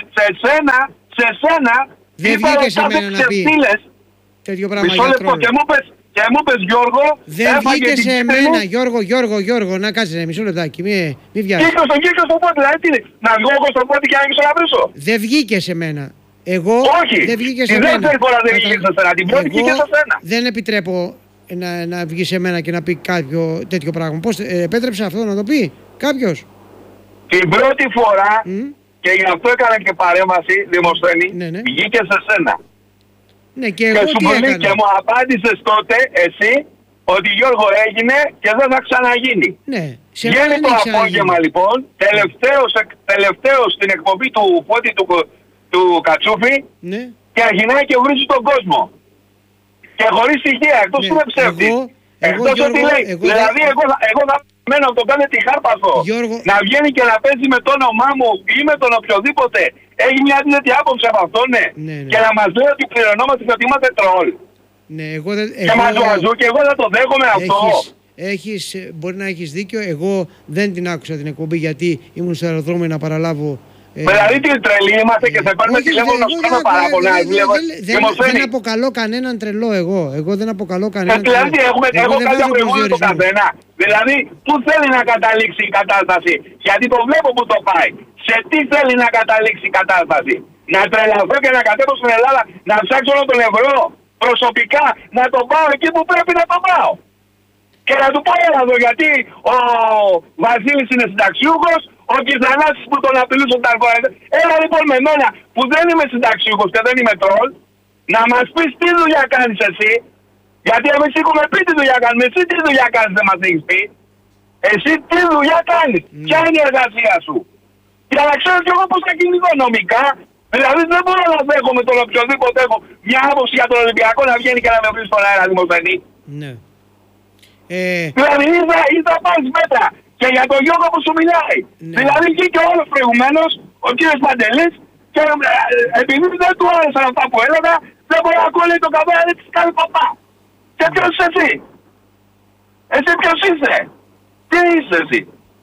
Σε σένα. Δεν είπα βγήκε σε κάθε μένα να πει ξεφτύλες. τέτοιο πράγμα Μισό για λεπτό. τρόλο. Και μου πες Γιώργο. Δεν έφαγε βγήκε την σε κίτρινη. μένα, Γιώργο, να κάτσε μισό λεπτάκι, μη βιάζεις. Κύκλος στον πότη. Δηλαδή τι είναι, να βγω εγώ στον πότη και να γυρίσω να βρίσω. Δεν βγήκε σε μένα. Εγώ Όχι, δεν βγήκε τη σε μένα. δεύτερη φορά δεν βγήκε σε σένα, την πρώτη Εγώ βγήκε σε σένα. δεν επιτρέπω να βγει σε μένα και να πει κάποιο τέτοιο πράγμα. Πώς επέτρεψε αυτό να το πει κάποιος? Την πρώτη φορά, Μμ. και γι' αυτό έκανα και παρέμβαση, Δημοσθένη, Ναι. βγήκε σε σένα. Ναι, και Και εγώ σου τι πολύ έκανα? και μου απάντησες τότε εσύ ότι Γιώργο έγινε και δεν θα ξαναγίνει. Ναι, σε μένα Βγαίνει δεν το έχει απόγευμα ξαναγίνει. λοιπόν, τελευταίος στην εκπομπή του Φώτη του Κατσούφη Ναι. και αρχινάει και βρίζει τον κόσμο. Και χωρίς στοιχεία, εκτός Ναι, που είναι ψεύτη. εγώ, Εκτός Γιώργο, ότι λέει, εγώ δηλαδή εγώ θα μένω από το κάνει τη χάρπαθο. Γιώργο. Να βγαίνει και να παίζει με το όνομά μου ή με τον οποιοδήποτε. Έχει μια αντίθετη άποψη από αυτό, ναι. Ναι. Και να μας λέει ότι πληρωνόμαστε και ότι είμαστε τρόλ. Ναι, εγώ δεν. Και μαζού και εγώ δεν το δέχομαι αυτό. Μπορεί να έχεις δίκιο. Εγώ δεν την άκουσα την εκπομπή γιατί ήμουν στο αεροδρόμιο να παραλάβω. Δηλαδή τι τρελή είμαστε και σε παίρνουμε Όχι, τηλέφωνο να εγώ σου κάνουμε παράπονα. δεν αποκαλώ κανέναν τρελό εγώ. Εγώ δεν αποκαλώ κανέναν Δηλαδή τρελό. έχω δεν κάποια βάζω προηγούμενα το προσδιορισμό. καθένα. Δηλαδή πού θέλει να καταλήξει η κατάσταση. Γιατί το βλέπω που το πάει. Σε τι θέλει να καταλήξει η κατάσταση. Να τρελαθώ και να κατέβω στην Ελλάδα να ψάξω όλο τον ευρώ. Προσωπικά να τον πάω εκεί που πρέπει να τον πάω. Και να του πω έλα εδώ γιατί ο Βασίλης είναι συνταξιούχος, ο Κιθανάσης που τον απειλούσε τα αργότερα. Έλα λοιπόν με μένα που δεν είμαι συνταξιούχος και δεν είμαι τρόλ, να μας πεις τι δουλειά κάνεις εσύ. Γιατί εμείς έχουμε πει τι δουλειά κάνουμε, εσύ τι δουλειά κάνεις δεν μας έχεις πει. Εσύ τι δουλειά κάνεις, ποια είναι η εργασία σου. Για να ξέρω κι εγώ πώς θα κινηθώ νομικά. Δηλαδή δεν μπορώ να δέχομαι τον οποιοδήποτε έχω μια άποψη για τον Ολυμπιακό να βγαίνει και να με βρει στον αέρα Δημοσθενή. Ναι. Δηλαδή ή θα πάρεις μέτρα και για τον Γιώργο που σου μιλάει. Ναι. Δηλαδή βγήκε όλος προηγουμένως ο κύριος Παντελής και επειδή δεν του άρεσαν αυτά που έλεγα δεν μπορεί να ακούει λέει το καβέρα δεν της κάνει παπά. Και ποιος είσαι εσύ. Εσύ ποιος είσαι. Τι είσαι εσύ.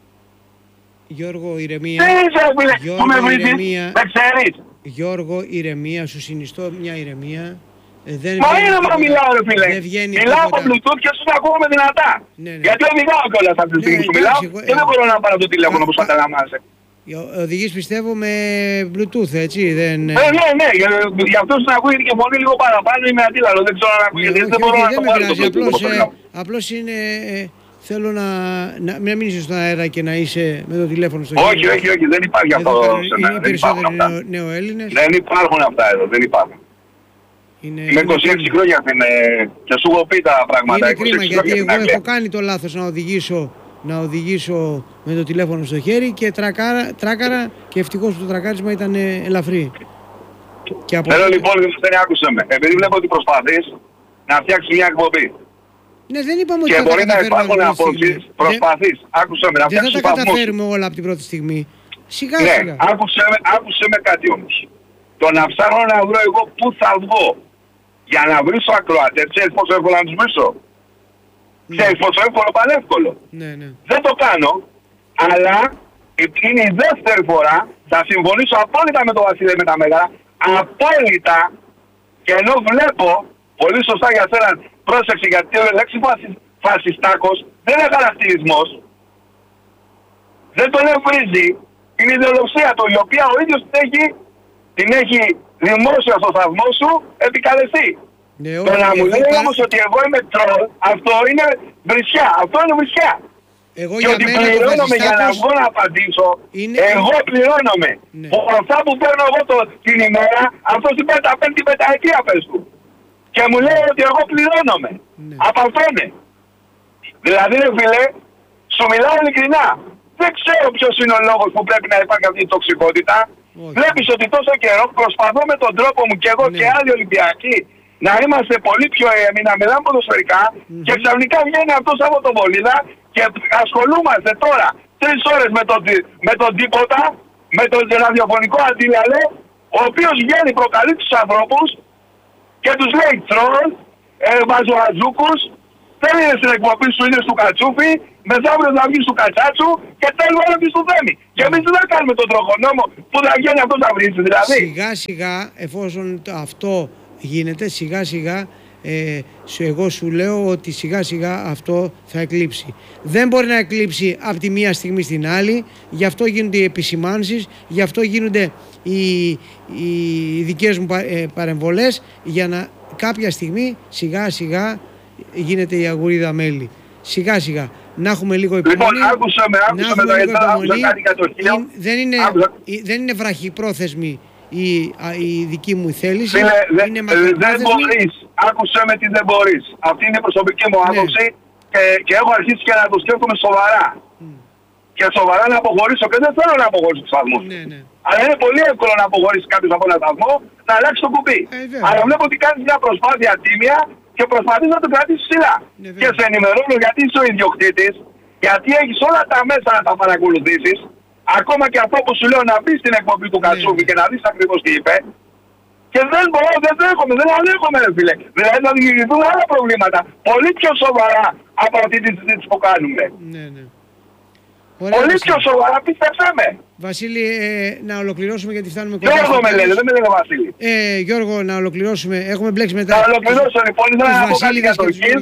Γιώργο, ηρεμία. Τι είσαι φίλε που με βρίσκεις. ηρεμία. Με ξέρεις. Γιώργο, ηρεμία, σου συνιστώ μια ηρεμία. Δεν Μα βγαίνει είναι τίποτα. μα μιλάω ρε φίλε. Δεν βγαίνει Μιλάω από τίποτα. Bluetooth και σου ακούγομαι δυνατά. Ναι, ναι. Γιατί οδηγάω κιόλας αυτή τη στιγμή Ναι, που μιλάω εντάξει, και δεν μπορώ να πάρω το τηλέφωνο όπως κα- καταλαμβάνεσαι. Οδηγείς πιστεύω με Bluetooth, έτσι, δεν... Ναι, γι' αυτό να ακούγεται και φωνή λίγο παραπάνω είμαι αντίλαλο, δεν ξέρω αν ακούγεται, όχι, δεν μπορώ να δεν το με βάλω το πειράζει, Bluetooth όπως το λέω. απλώς είναι... θέλω να μην είσαι στον αέρα και να είσαι με το τηλέφωνο στο χέρι. Όχι, δεν υπάρχει αυτό Εδώ σε μένα, είναι δεν υπάρχουν περισσότεροι αυτά. νεοέλληνες. Δεν υπάρχουν αυτά εδώ, δεν υπάρχουν. Είναι Είμαι 26 χρόνια και σου έχω πει τα πράγματα, Είναι 26 κρίμα γιατί χρόνια στην εγώ Αγγλία. έχω κάνει το λάθος να οδηγήσω με το τηλέφωνο στο χέρι και τράκαρα και ευτυχώς που το τρακάρισμα ήταν ελαφρύ. Και από... Θέλω λοιπόν, δεν άκουσε με, επειδή βλέπω ότι προσπαθείς να φτιάξεις μια εκπομπή. Ναι, δεν είπαμε ότι Και θα τα μπορεί να καταφέρουμε υπάρχουν από την πρώτη απόψεις, στιγμή. προσπαθείς, άκουσε με, να Δεν θα φτιάξεις τα βαθμούς. καταφέρουμε όλα από την πρώτη στιγμή. Σιγά Ναι, σιγά. άκουσε με κάτι όμως. Το να ψάχνω να βρω εγώ πού θα βγω για να βρίσω ακροατές, ξέρεις πόσο εύκολο να τους βρίσω. Ξέρεις πόσο εύκολο πανεύκολο. Ναι, ναι. Δεν το κάνω, αλλά είναι η δεύτερη φορά, θα συμφωνήσω απόλυτα με τον Βασίλη με τα μεγάλα, απόλυτα, και ενώ βλέπω, πολύ σωστά για σένα, πρόσεξε γιατί η λέξη φασιστάκος δεν είναι χαρακτηρισμός, δεν τον ευρίζει, είναι η ιδεολογία του, η οποία ο ίδιος την έχει δημόσια στο σταθμό σου επικαλεστεί. Ναι, Το όχι, να μου εγώ λέει πα- όμως ότι εγώ είμαι τρόλ, αυτό είναι βρισιά, αυτό είναι βρισιά. Εγώ Και για ότι μένα το πληρώνομαι για να φασιστάκος βγω να απαντήσω, είναι- εγώ πληρώνομαι. Ναι. Αυτά που παίρνω εγώ την ημέρα, αυτός την πέμπτη πενταετία πες του. Και μου λέει ότι εγώ πληρώνομαι. Ναι. Από αυτό είναι. Δηλαδή ρε φίλε, σου μιλάω ειλικρινά. Δεν ξέρω ποιος είναι ο λόγος που πρέπει να υπάρχει αυτή η τοξικότητα. Όχι. Βλέπεις ότι τόσο καιρό προσπαθώ με τον τρόπο μου και εγώ Ναι. και άλλοι Ολυμπιακοί να είμαστε πολύ πιο έμοι, να μιλάμε ποδοσφαιρικά και ξαφνικά βγαίνει αυτός από τον Βολίδα και ασχολούμαστε τώρα 3 ώρες με τον τίποτα, με τον ραδιοφωνικό αντίλαλε, ο οποίος βγαίνει, προκαλεί τους ανθρώπους και τους λέει τρόλ, μαζοαζούκους, δεν είναι στην εκπομπή σου, είναι του Κατσούφι μεθαύριο θα βγει του Κατσάτσου και τέλος να βγει του Θέμη. Και εμείς δεν θα κάνουμε τον τροχονόμο που θα βγαίνει αυτό να βρει, δηλαδή. Σιγά σιγά, εφόσον αυτό γίνεται, σιγά σιγά εγώ σου λέω ότι σιγά σιγά αυτό θα εκλείψει. Δεν μπορεί να εκλείψει από τη μία στιγμή στην άλλη, γι' αυτό γίνονται οι επισημάνσεις, γι' αυτό γίνονται οι δικές μου παρεμβολές, για να κάποια στιγμή σιγά σιγά γίνεται η αγουρίδα μέλη. Σιγά σιγά. Να έχουμε λίγο υπομονή. Λοιπόν, άκουσα με κάτι για το χείο. Δεν είναι βραχυπρόθεσμη η δική μου θέληση. Είναι δεν μπορείς. Άκουσε με τι δεν μπορείς. Αυτή είναι η προσωπική μου άποψη και έχω αρχίσει και να το σκέφτομαι σοβαρά. Και σοβαρά να αποχωρήσω και δεν θέλω να αποχωρήσω τους σταθμούς. Αλλά είναι πολύ εύκολο να αποχωρήσει κάποιος από ένα σταθμό, να αλλάξει το κουμπί. Αλλά βλέπω ότι κάνεις μια προσπάθεια τίμια και προσπαθείς να το κρατήσεις ψηλά. Και σε ενημερώνω γιατί είσαι ο ιδιοκτήτης, γιατί έχεις όλα τα μέσα να τα παρακολουθήσεις. Ακόμα και αυτό που σου λέω να μπει στην εκπομπή του Κατσούβη και να δεις ακριβώς τι είπε. Και δεν μπορώ, δεν ανέχομαι ρε φίλε. Δηλαδή θα δημιουργηθούν άλλα προβλήματα. Πολύ πιο σοβαρά από αυτή τη συζήτηση που κάνουμε. Πολύ πιο σοβαρά, πίστεψέ με. Βασίλη, να ολοκληρώσουμε γιατί φτάνουμε κοντά. Γιώργο με λένε, δεν με λένε Βασίλη. Γιώργο, να ολοκληρώσουμε. Έχουμε μπλέξει μετά. Να ολοκληρώσω λοιπόν, ήθελα να πω κάτι για το Χιλ.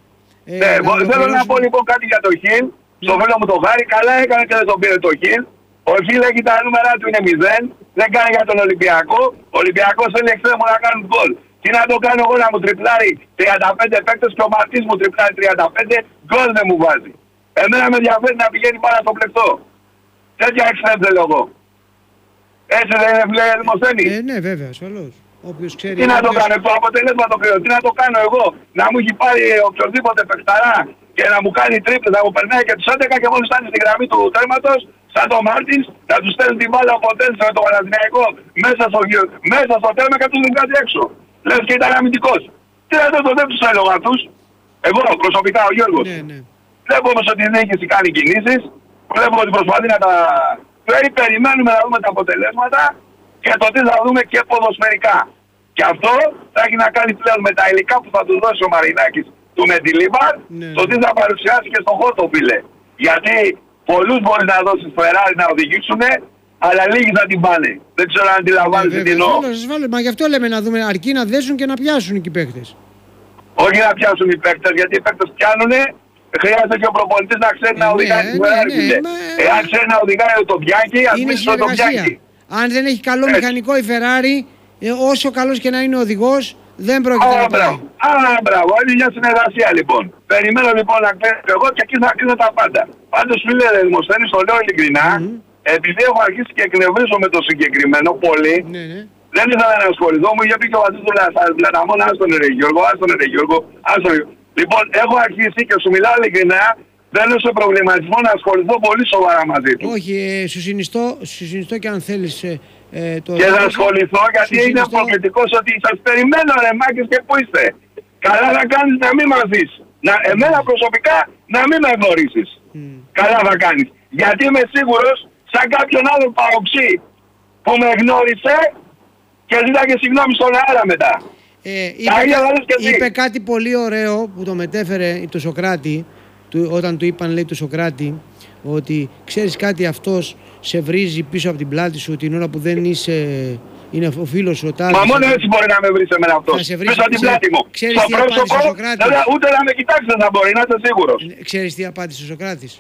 Θέλω να πω λοιπόν κάτι για το Χιλ. Στο φίλο μου το Χάρη, καλά έκανε και δεν τον πήρε το Χιλ. Ο Χιλ έχει τα νούμερα του, είναι 0. Δεν κάνει για τον Ολυμπιακό. Ο Ολυμπιακός θέλει εξτρέμου να κάνουν γκολ. Τι να το κάνω εγώ να μου τριπλάρει 35 παίκτες και ο Μαρτής μου τριπλάρει 35, γκολ δεν μου βάζει. Εμένα με ενδιαφέρει να πηγαίνει πάνω στο πλεκτό. Τέτοια εξτρέμ θέλω εγώ. Έτσι δεν είναι φίλε Δημοσθένη. Ναι βέβαια, ασφαλώς. Όποιος ξέρει. Τι να το κάνω, το αποτέλεσμα το κρίνω. Τι να το κάνω εγώ, να μου έχει πάρει οποιοδήποτε παιχταρά και να μου κάνει τρίπλες, να μου περνάει και τους 11 και μόλις φτάνει στη γραμμή του τέρματος, σαν το Μάρτινς, να τους στέλνει την μπάλα από τέννις με το Παναθηναϊκό μέσα στο τέρμα και τους δίνει κάτι έξω. Λες και ήταν αμυντικός. Τι να το δεν τους έλεγα αυτούς. Εγώ προσωπικά ο Γιώργος. Βλέπω όμως ότι η διοίκηση κάνει κινήσεις, βλέπω ότι προσπαθεί να τα... Περιμένουμε να δούμε τα αποτελέσματα και το τι θα δούμε και ποδοσφαιρικά. Και αυτό θα έχει να κάνει πλέον με τα υλικά που θα του δώσει ο Μαρινάκης του Μεντιλίμπαρ, το τι θα παρουσιάσει και στον χώρο, φίλε. Γιατί πολλούς μπορεί να δώσει Ferrari να οδηγήσουν, αλλά λίγοι θα την πάνε. Δεν ξέρω αν αντιλαμβάνεσαι τι εννοώ. Μα γι' αυτό λέμε να δούμε, αρκεί να δέσουν και να πιάσουν εκεί οι παίκτες. Όχι να πιάσουν οι παίκτες, γιατί οι παίκτες πιάνουνε. Χρειάζεται και ο προπονητής να ξέρει να οδηγάει τη Ferrari. Εάν ξέρει να οδηγάει το Bianchi, ας μην στο το Bianchi. Αν δεν έχει καλό μηχανικό η Ferrari, όσο καλός και να είναι ο οδηγός, δεν πρόκειται να πάει. Μπράβο, είναι μια συνεργασία λοιπόν. Περιμένω λοιπόν να κλείνω εγώ και εκεί θα κρίνω τα πάντα. Πάντως φίλε Δημοσθένη, το λέω ειλικρινά, επειδή έχω αρχίσει και εκνευρίζω με το συγκεκριμένο πολύ, δεν ήθελα να ασχοληθώ, μου είχε πει και ο Βασίλης του Λαταμών, άστον ρε Γιώργο, Λοιπόν, έχω αρχίσει και σου μιλάω ειλικρινά, μπαίνω σε προβληματισμό να ασχοληθώ πολύ σοβαρά μαζί του. Όχι, σου συνιστώ και αν θέλεις και θα ασχοληθώ γιατί είναι προκλητικός ότι σας περιμένω ρε μάκες και πού είστε. Καλά θα κάνεις να μην μας δεις. Εμένα προσωπικά να μην με γνωρίσεις. Καλά θα κάνεις. Γιατί είμαι σίγουρος σαν κάποιον άλλο παοξή που με γνώρισε και ζήταγε συγγνώμη στον αέρα μετά. Είπε κάτι πολύ ωραίο που το μετέφερε το Σωκράτη, όταν του είπαν λέει του Σωκράτη ότι ξέρεις κάτι, αυτός σε βρίζει πίσω από την πλάτη σου την ώρα που δεν είσαι, είναι ο φίλος σου ο τάδες. Μα μόνο έτσι μπορεί να με βρει εμένα αυτός, πίσω από την πλάτη μου. Ξέρεις τι απάντησε ο Σωκράτης? Ούτε να με κοιτάξει δεν θα μπορεί, να είσαι σίγουρος. Ξέρεις τι απάντησε ο Σωκράτης?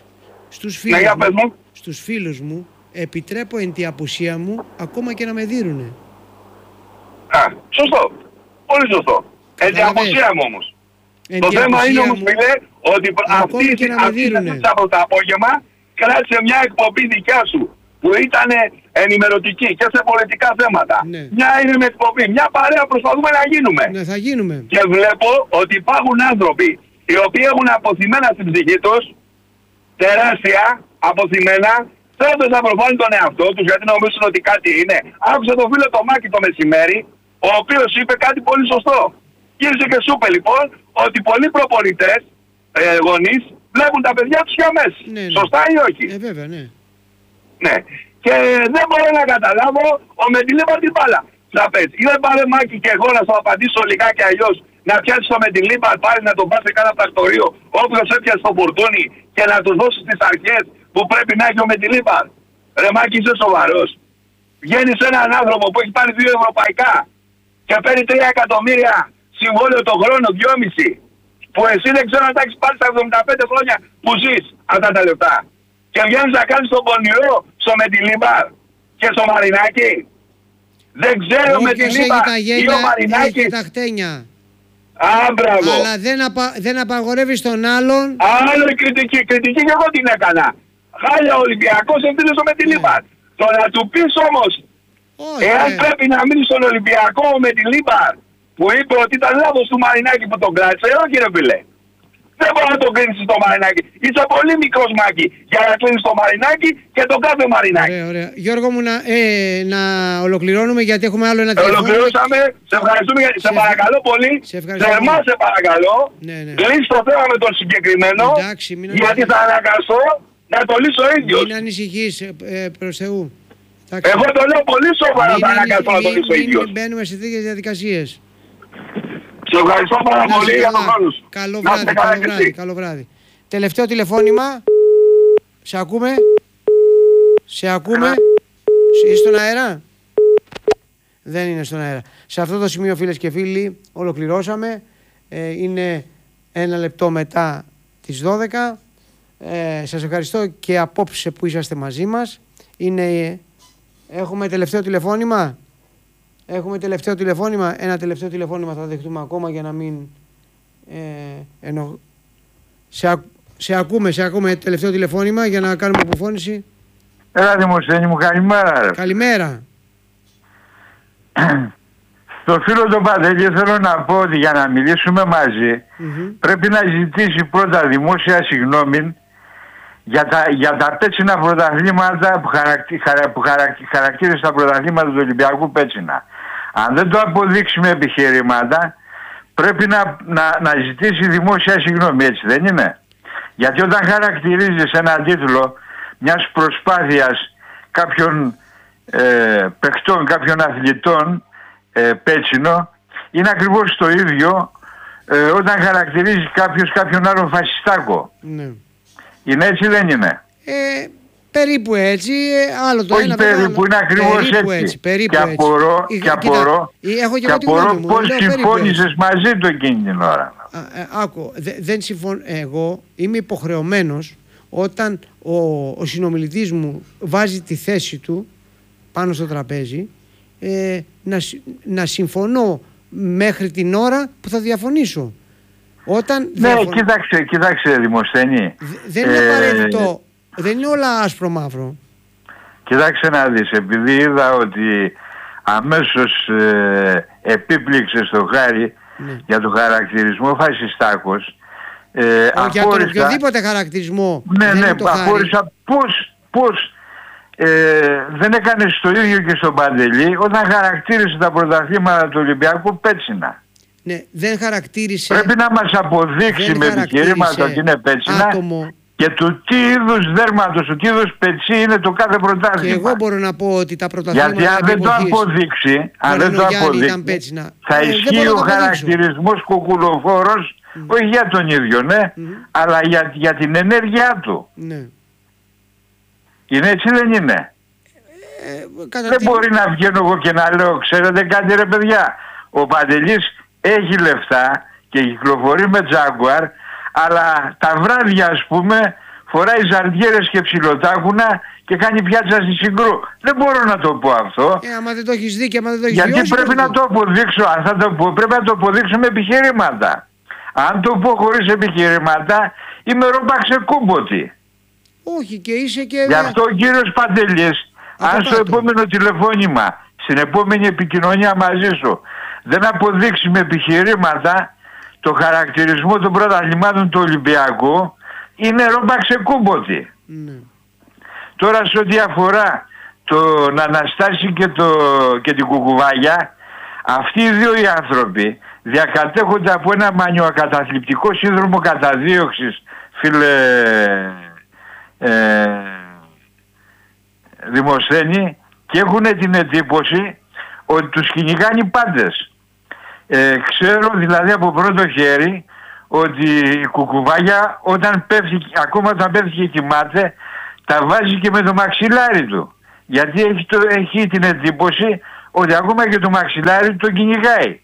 Στους φίλους μου επιτρέπω εν τη απουσία μου ακόμα και να με δίνουνε. Σωστό. Πολύ σωστό. Εν τη απουσία μου όμως. Το θέμα είναι όμως φίλε ότι αυτή από το απόγευμα κράτησε μια εκπομπή δικιά σου που ήταν ενημερωτική και σε πολιτικά θέματα. Μια είναι με εκπομπή, μια παρέα προσπαθούμε να γίνουμε. Θα γίνουμε. Και βλέπω ότι υπάρχουν άνθρωποι οι οποίοι έχουν αποθυμένα στην ψυχή τους, τεράστια αποθυμένα, θέλοντας να προβάλλουν τον εαυτό τους γιατί νομίζουν ότι κάτι είναι. Άκουσα τον φίλο το Μάκη το μεσημέρι, ο οποίος είπε κάτι πολύ σωστό. Γύρισε και σου είπε λοιπόν ότι πολλοί προπονητές, γονείς, βλέπουν τα παιδιά τους για μέσα. Σωστά ή όχι? Βέβαια, ναι. Ναι. Και δεν μπορώ να καταλάβω ο Μεντιλίμπαρ την μπάλα. Θα πες, ή δεν πάρε Μάκη και εγώ να σου απαντήσω λιγάκι αλλιώς, να πιάσεις το Μεντιλίμπαρ πάλι να τον πας σε κάνα πρακτορείο, όποιος έπιασε το μπουρδούνι και να τους δώσει τις αρχές που πρέπει να έχει ο Μετιλίμπαρ. Ρε Μάκη, είσαι σοβαρός? Βγαίνεις έναν άνθρωπο που έχει πάρει 2 ευρωπαϊκά και παίρνει 3 εκατομμύρια συμβόλαιο το χρόνο, 2,5, που εσύ δεν ξέρω αν τα έχεις πάρει στα 75 χρόνια που ζεις αυτά τα λεπτά. Και βγαίνεις να κάνεις τον πονηρό στο Μετιλίμπαρ και στο Μαρινάκι. Δεν ξέρω με τη Λίμπα ή ο Μαρινάκης. Έχει τα χτένια. Μπράβο. Αλλά δεν απαγορεύει τον άλλον. Άλλο η κριτική. Κριτική και εγώ την έκανα. Χάλια ο Ολυμπιακός ευθύνεσαι με τη Λίμπα. Το να του πεις όμως, εάν πρέπει να μείνει στον Ολυμπιακό με τη Λίμπα, που είπε ότι ήταν λάθος του Μαρινάκη που τον κράτησε, όχι ρε φίλε. Δεν μπορεί να τον κρίνεις στο Μαρινάκη. Είσαι πολύ μικρός, Μάκη, για να κλείνεις το Μαρινάκη και τον κάθε Μαρινάκη. Ωραία, ωραία. Γιώργο μου, να ολοκληρώνουμε γιατί έχουμε άλλο ένα τηλέφωνο. Ολοκληρώσαμε. Σε ευχαριστούμε. Σε παρακαλώ πολύ. Θερμά σε παρακαλώ. Κλείς το θέμα με τον συγκεκριμένο. Εντάξει, γιατί θα αναγκαστώ να το λύσω ο ίδιος. Μην ανησυχείς, προς Θεού. Εγώ το λέω πολύ σοβαρά, θα αναγκαστώ να το λύσω ο ίδιος. Μην μπαίνουμε σε τέτοιες διαδικασίες. Σε ευχαριστώ πάρα πολύ για τον χρόνο σου. Καλό βράδυ. Τελευταίο τηλεφώνημα. Σε ακούμε? Είσαι στον αέρα? Δεν είναι στον αέρα. Σε αυτό το σημείο, φίλες και φίλοι, ολοκληρώσαμε. Είναι 1 λεπτό μετά τις 12. Σας ευχαριστώ και απόψε που είσαστε μαζί μας. Έχουμε τελευταίο τηλεφώνημα. Ένα τελευταίο τηλεφώνημα θα δεχτούμε ακόμα για να μην Σε ακούμε τελευταίο τηλεφώνημα για να κάνουμε αποφώνηση. Έλα Δημοσθένη μου, καλημέρα ρε. Καλημέρα. Στο φίλο τον Παντελή θέλω να πω ότι για να μιλήσουμε μαζί πρέπει να ζητήσει πρώτα δημόσια συγγνώμη για τα πέτσινα πρωταθλήματα που χαρακτήρισε τα πρωταθλήματα του Ολυμπιακού πέτσινα. Αν δεν το αποδείξει με επιχειρήματα, πρέπει να ζητήσει δημόσια συγγνώμη, έτσι δεν είναι? Γιατί όταν χαρακτηρίζεις έναν τίτλο μιας προσπάθειας κάποιων παιχτών, κάποιων αθλητών πέτσινο, είναι ακριβώς το ίδιο όταν χαρακτηρίζει κάποιον άλλον φασιστάκο. Ναι. Είναι έτσι δεν είναι? Περίπου έτσι, άλλο το όχι ένα. Περίπου, είναι ακριβώς έτσι. Και απορώ πώς συμφώνησες μαζί του εκείνη την ώρα. Άκου, εγώ είμαι υποχρεωμένος όταν ο συνομιλητής μου βάζει τη θέση του πάνω στο τραπέζι να συμφωνώ μέχρι την ώρα που θα διαφωνήσω. Κοίταξε Δημοσθένη. Δεν είναι απαραίτητο. Δεν είναι όλα άσπρο μαύρο. Κοιτάξτε να δεις, επειδή είδα ότι αμέσως επίπληξε στο χάρι για το χαρακτηρισμό φασιστάκος. Για τον οποιοδήποτε χαρακτηρισμό. Ναι, απόρρισα πώς δεν έκανες το ίδιο και στον Παντελή όταν χαρακτήρισε τα πρωταθλήματα του Ολυμπιακού πέτσινα. Ναι, δεν χαρακτήρισε. Πρέπει να μας αποδείξει με επιχειρήματα ότι είναι πέτσινα και του τι είδους δέρματος, του τι είδους πετσί είναι το κάθε πρωτάθλημα. Και εγώ μπορώ να πω ότι τα πρωταθλήματα. Γιατί αν δεν το αποδείξει, θα ισχύει ο χαρακτηρισμός κουκουλοφόρος, όχι για τον ίδιο, αλλά για την ενέργειά του. Ναι. Είναι έτσι δεν είναι? Δεν μπορεί να βγαίνω εγώ και να λέω, ξέρετε κάτι ρε παιδιά, ο Παντελής έχει λεφτά και κυκλοφορεί με Jaguar, αλλά τα βράδια ας πούμε φοράει ζαρδιέρες και ψιλοτάκουνα και κάνει πιάτσα στη Συγκρού. Δεν μπορώ να το πω αυτό. Άμα δεν το έχεις δει και άμα δεν το έχεις γιατί βιώσει, πρέπει να το αποδείξω. Αν θα το πω, πρέπει να το αποδείξω με επιχειρήματα. Αν το πω χωρίς επιχειρήματα, είμαι ρομπαξεκούμποτη. Όχι, και είσαι και... Γι' αυτό ο κύριος Παντελής, αν στο επόμενο τηλεφώνημα, στην επόμενη επικοινωνία μαζί σου, δεν αποδείξει με επιχειρήματα το χαρακτηρισμό των πρωταθλημάτων του Ολυμπιακού, είναι ρομπαξεκούμποτη. Τώρα σε ό,τι αφορά τον Αναστάση και την Κουκουβάγια, αυτοί οι δύο οι άνθρωποι διακατέχονται από ένα μανιοκαταθλιπτικό σύνδρομο καταδίωξης, φίλε Δημοσθένη, και έχουν την εντύπωση ότι τους κυνηγάνε οι πάντες. Ξέρω δηλαδή από πρώτο χέρι ότι η Κουκουβάγια όταν πέφτει, ακόμα όταν πέφτει και κοιμάται, τα βάζει και με το μαξιλάρι του. Γιατί έχει την εντύπωση ότι ακόμα και το μαξιλάρι του τον κυνηγάει.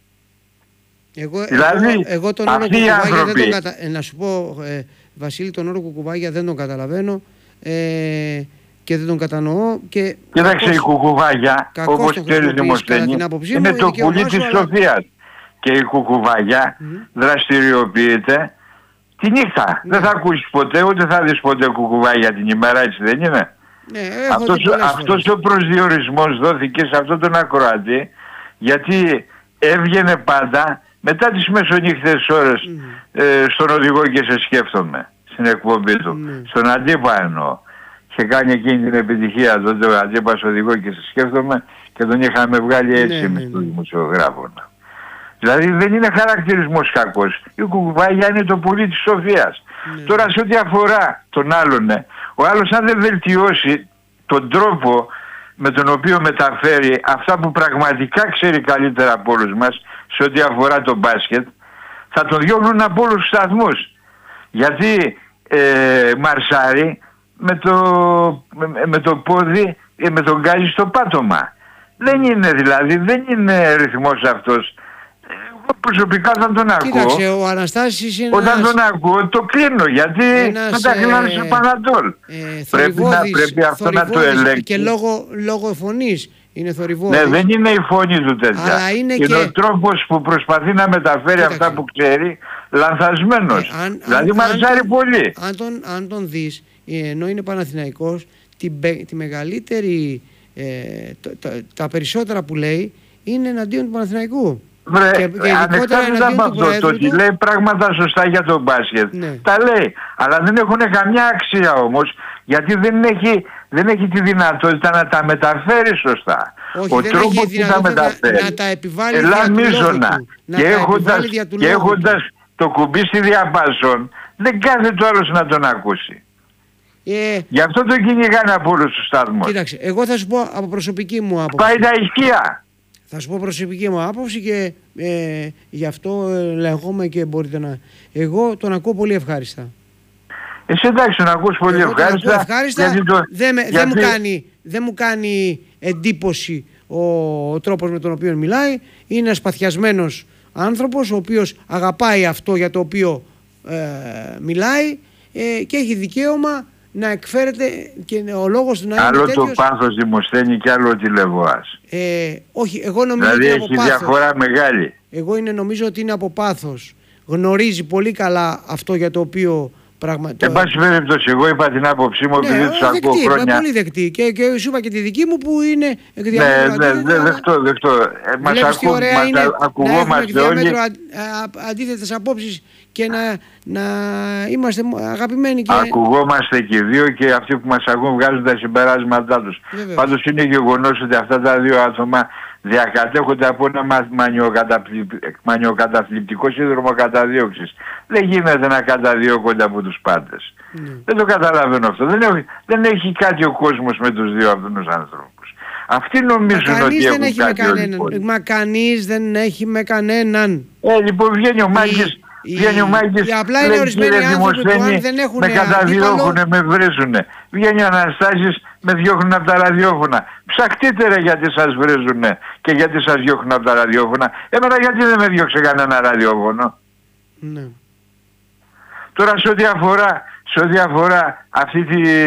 Εγώ τον όρο Κουκουβάγια δεν τον να σου πω, Βασίλη, τον όρο Κουκουβάγια δεν τον καταλαβαίνω και δεν τον κατανοώ. Κοίταξε, η Κουκουβάγια, όπως ξέρεις Δημοσθένη, είναι το πουλί της Σοφίας. Και η Κουκουβάγια δραστηριοποιείται τη νύχτα. Δεν θα ακούσεις ποτέ, ούτε θα δεις ποτέ Κουκουβάγια την ημέρα, έτσι δεν είναι? Αυτός ο προσδιορισμός δόθηκε σε αυτόν τον ακροατή, γιατί έβγαινε πάντα μετά τις μεσονύχτες ώρες στον Οδηγό και σε σκέφτομαι, στην εκπομπή του. Στον Αντίπα εννοώ. Είχε κάνει εκείνη την επιτυχία τότε ο Αντίπας Οδηγό και σε σκέφτομαι και τον είχαμε βγάλει έτσι εμείς τους δημοσιογράφων. Δηλαδή δεν είναι χαρακτηρισμός κακός. Η Κουκουβάγια είναι το πουλί της Σοφίας. Τώρα σε ό,τι αφορά τον άλλον, ο άλλος αν δεν βελτιώσει τον τρόπο με τον οποίο μεταφέρει αυτά που πραγματικά ξέρει καλύτερα από όλους μας σε ό,τι αφορά το μπάσκετ, θα τον διώχνουν από όλους τους σταθμούς. Γιατί μαρσάρει με το πόδι, με τον γκάζι στο πάτωμα. Δεν είναι δηλαδή, δεν είναι ρυθμός αυτός. Προσωπικά όταν τον ακούω, κοίταξε, ο Αναστάσης είναι όταν τον ακούω το κλείνω, γιατί μετά κλείνω σε Πανατόλ. Πρέπει αυτό να το ελέγξει. Και λόγω φωνής είναι θορυβόδης. Ναι, δεν είναι η φωνή του τέτοια. Είναι ο τρόπος που προσπαθεί να μεταφέρει αυτά που ξέρει λανθασμένος. Δηλαδή μαρσάρει πολύ. Αν τον δεις, ενώ είναι Παναθηναϊκός, τη μεγαλύτερη, τα περισσότερα που λέει είναι εναντίον του Παναθηναϊκού. Ανεξάρτητα από αυτό, το ότι λέει πράγματα σωστά για τον μπάσκετ, τα λέει, αλλά δεν έχουν καμιά αξία όμως, γιατί δεν έχει τη δυνατότητα να τα μεταφέρει σωστά. Όχι, ο τρόπος που τα μεταφέρει, να τα επιβάλλει και έχοντας το κουμπί στη διαπάσον, δεν κάθεται ο άλλος να τον ακούσει. Γι' αυτό το κυνηγάνε από όλους τους σταθμούς. Κοίταξε, εγώ θα σου πω από προσωπική μου άποψη. Πάει τα ηχεία. Θα σου πω προσωπική μου άποψη και γι' αυτό λεγόμαι και μπορείτε να... Εγώ τον ακούω πολύ ευχάριστα. Εσύ εντάξει τον ακούς πολύ ευχάριστα. Δεν μου κάνει εντύπωση ο τρόπος με τον οποίο μιλάει. Είναι ένας παθιασμένος άνθρωπος ο οποίος αγαπάει αυτό για το οποίο μιλάει και έχει δικαίωμα να εκφέρεται και ο λόγος του να είναι άλλο τέτοιος... το πάθος Δημοσθένη και άλλο ο τηλεβοάς. Όχι, εγώ νομίζω δηλαδή ότι είναι από έχει διαφορά μεγάλη. Εγώ νομίζω ότι είναι από πάθος. Γνωρίζει πολύ καλά αυτό για το οποίο πραγματικά... Εν πάση περιπτώσει, εγώ είπα την άποψή μου επειδή τους ακούω χρόνια. Πολύ δεκτή και σου είπα και τη δική μου που είναι... Δεκτό. Μας ακουγόμαστε όλοι. Αντίθετες απόψεις και να είμαστε αγαπημένοι. Ακουγόμαστε και οι δύο και αυτοί που μας ακούν βγάζουν τα συμπεράσματά τους. Πάντως είναι γεγονός ότι αυτά τα δύο άτομα διακατέχονται από ένα μανιοκαταθλιπτικό σύνδρομο καταδίωξης. Δεν γίνεται να καταδιώκονται από τους πάντες. Δεν το καταλαβαίνω αυτό. Δεν έχει κάτι ο κόσμος με τους δύο αυτούς ανθρώπους. Αυτοί νομίζουν ότι έχουν κάτι όλοι. Μα κανείς δεν έχει με κανέναν. Λοιπόν βγαίνει ο Μάκης. Βγαίνει ο Μάκης, απλά είναι ορισμένοι άνθρωποι που αν δεν έχουν με καταδιώχουνε, με βρίζουνε. Βγαίνει ο Αναστάσης, με διώχνουν από τα ραδιόφωνα. Ψαχτείτε ρε γιατί σας βρίζουνε και γιατί σας διώχνουν από τα ραδιόφωνα. Εμένα γιατί δεν με διώξε κανένα ραδιόφωνο. Ναι. Τώρα σε ό,τι αφορά αυτή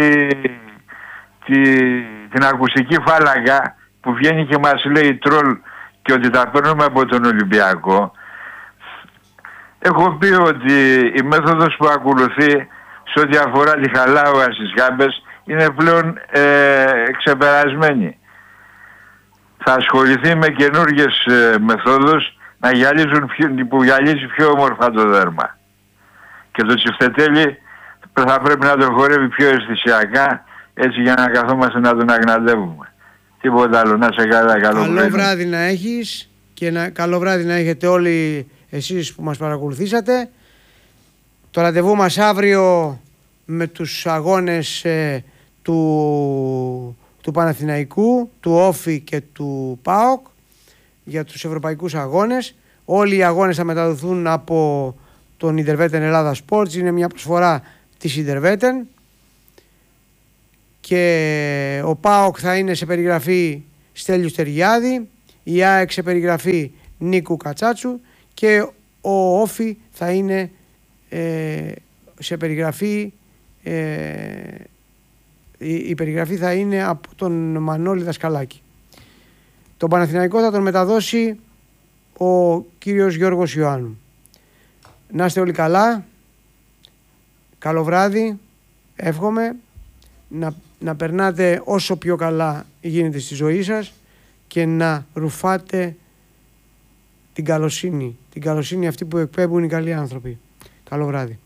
την ακουστική φάλαγγα που βγαίνει και μας λέει τρόλ και ότι τα παίρνουμε από τον Ολυμπιακό, έχω πει ότι η μέθοδος που ακολουθεί σε ό,τι αφορά τη χαλάωα στις γάμπες είναι πλέον ξεπερασμένη. Θα ασχοληθεί με καινούργιες μεθόδους που γυαλίζει πιο όμορφα το δέρμα. Και το τσιφτετέλι θα πρέπει να το χορεύει πιο αισθησιακά, έτσι για να καθόμαστε να τον αγναντεύουμε. Τίποτα άλλο. Να σε καλά. Καλό βράδυ να έχεις και καλό βράδυ να έχετε όλοι εσείς που μας παρακολουθήσατε. Το ραντεβού μας αύριο με τους αγώνες του Παναθηναϊκού, του Όφη και του ΠΑΟΚ για τους ευρωπαϊκούς αγώνες. Όλοι οι αγώνες θα μεταδοθούν από των Ιντερβέτεν Ελλάδα Sports. Είναι μια προσφορά της Ιντερβέτεν. Και ο ΠΑΟΚ θα είναι σε περιγραφή Στέλιου Στεριάδη, η ΑΕΚ σε περιγραφή Νίκου Κατσάτσου και ο Όφι θα είναι σε περιγραφή, η περιγραφή θα είναι από τον Μανώλη Δασκαλάκη. Τον Παναθηναϊκό θα τον μεταδώσει ο κύριος Γιώργος Ιωάννου. Να είστε όλοι καλά, καλό βράδυ, εύχομαι να περνάτε όσο πιο καλά γίνεται στη ζωή σας και να ρουφάτε την καλοσύνη αυτή που εκπέμπουν οι καλοί άνθρωποι. Καλό βράδυ.